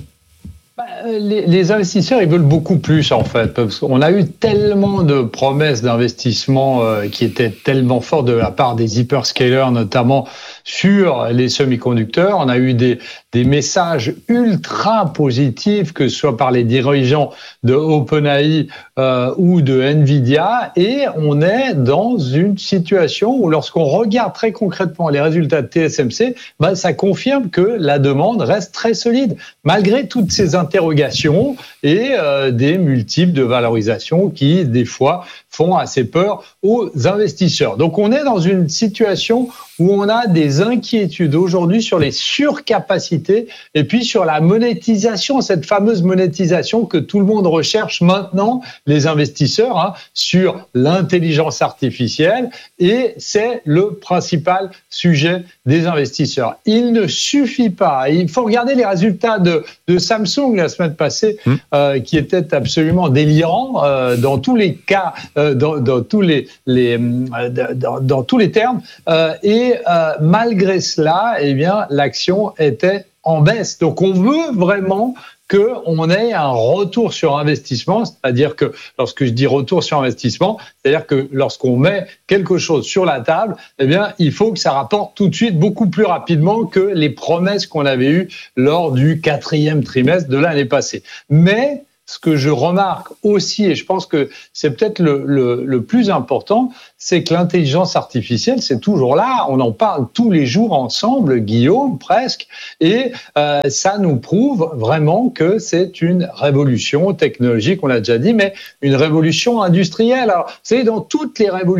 S15: Les, les investisseurs, ils veulent beaucoup plus, en fait, parce qu'on a eu tellement de promesses d'investissement euh, qui étaient tellement fortes de la part des hyperscalers, notamment sur les semi-conducteurs. On a eu des, des messages ultra positifs, que ce soit par les dirigeants de OpenAI euh, ou de Nvidia, et on est dans une situation où lorsqu'on regarde très concrètement les résultats de T S M C, ben, ça confirme que la demande reste très solide, malgré toutes ces interrogations et euh, des multiples de valorisation qui, des fois, font assez peur aux investisseurs. Donc on est dans une situation où on a des inquiétudes aujourd'hui sur les surcapacités et puis sur la monétisation, cette fameuse monétisation que tout le monde recherche maintenant, les investisseurs, hein, sur l'intelligence artificielle, et c'est le principal sujet des investisseurs. Il ne suffit pas, il faut regarder les résultats de, de Samsung la semaine passée, mmh. euh, qui étaient absolument délirants euh, dans tous les cas, euh, dans, dans tous les, les euh, dans, dans tous les termes, euh, et euh, malgré cela, eh bien, l'action était en baisse. Donc, on veut vraiment qu'on ait un retour sur investissement, c'est-à-dire que lorsque je dis retour sur investissement, c'est-à-dire que lorsqu'on met quelque chose sur la table, eh bien, il faut que ça rapporte tout de suite beaucoup plus rapidement que les promesses qu'on avait eues lors du quatrième trimestre de l'année passée. Mais ce que je remarque aussi, et je pense que c'est peut-être le, le, le plus important, c'est que l'intelligence artificielle, c'est toujours là. On en parle tous les jours ensemble, Guillaume, presque. Et euh, ça nous prouve vraiment que c'est une révolution technologique, on l'a déjà dit, mais une révolution industrielle. Alors, vous savez, dans toutes les révolutions,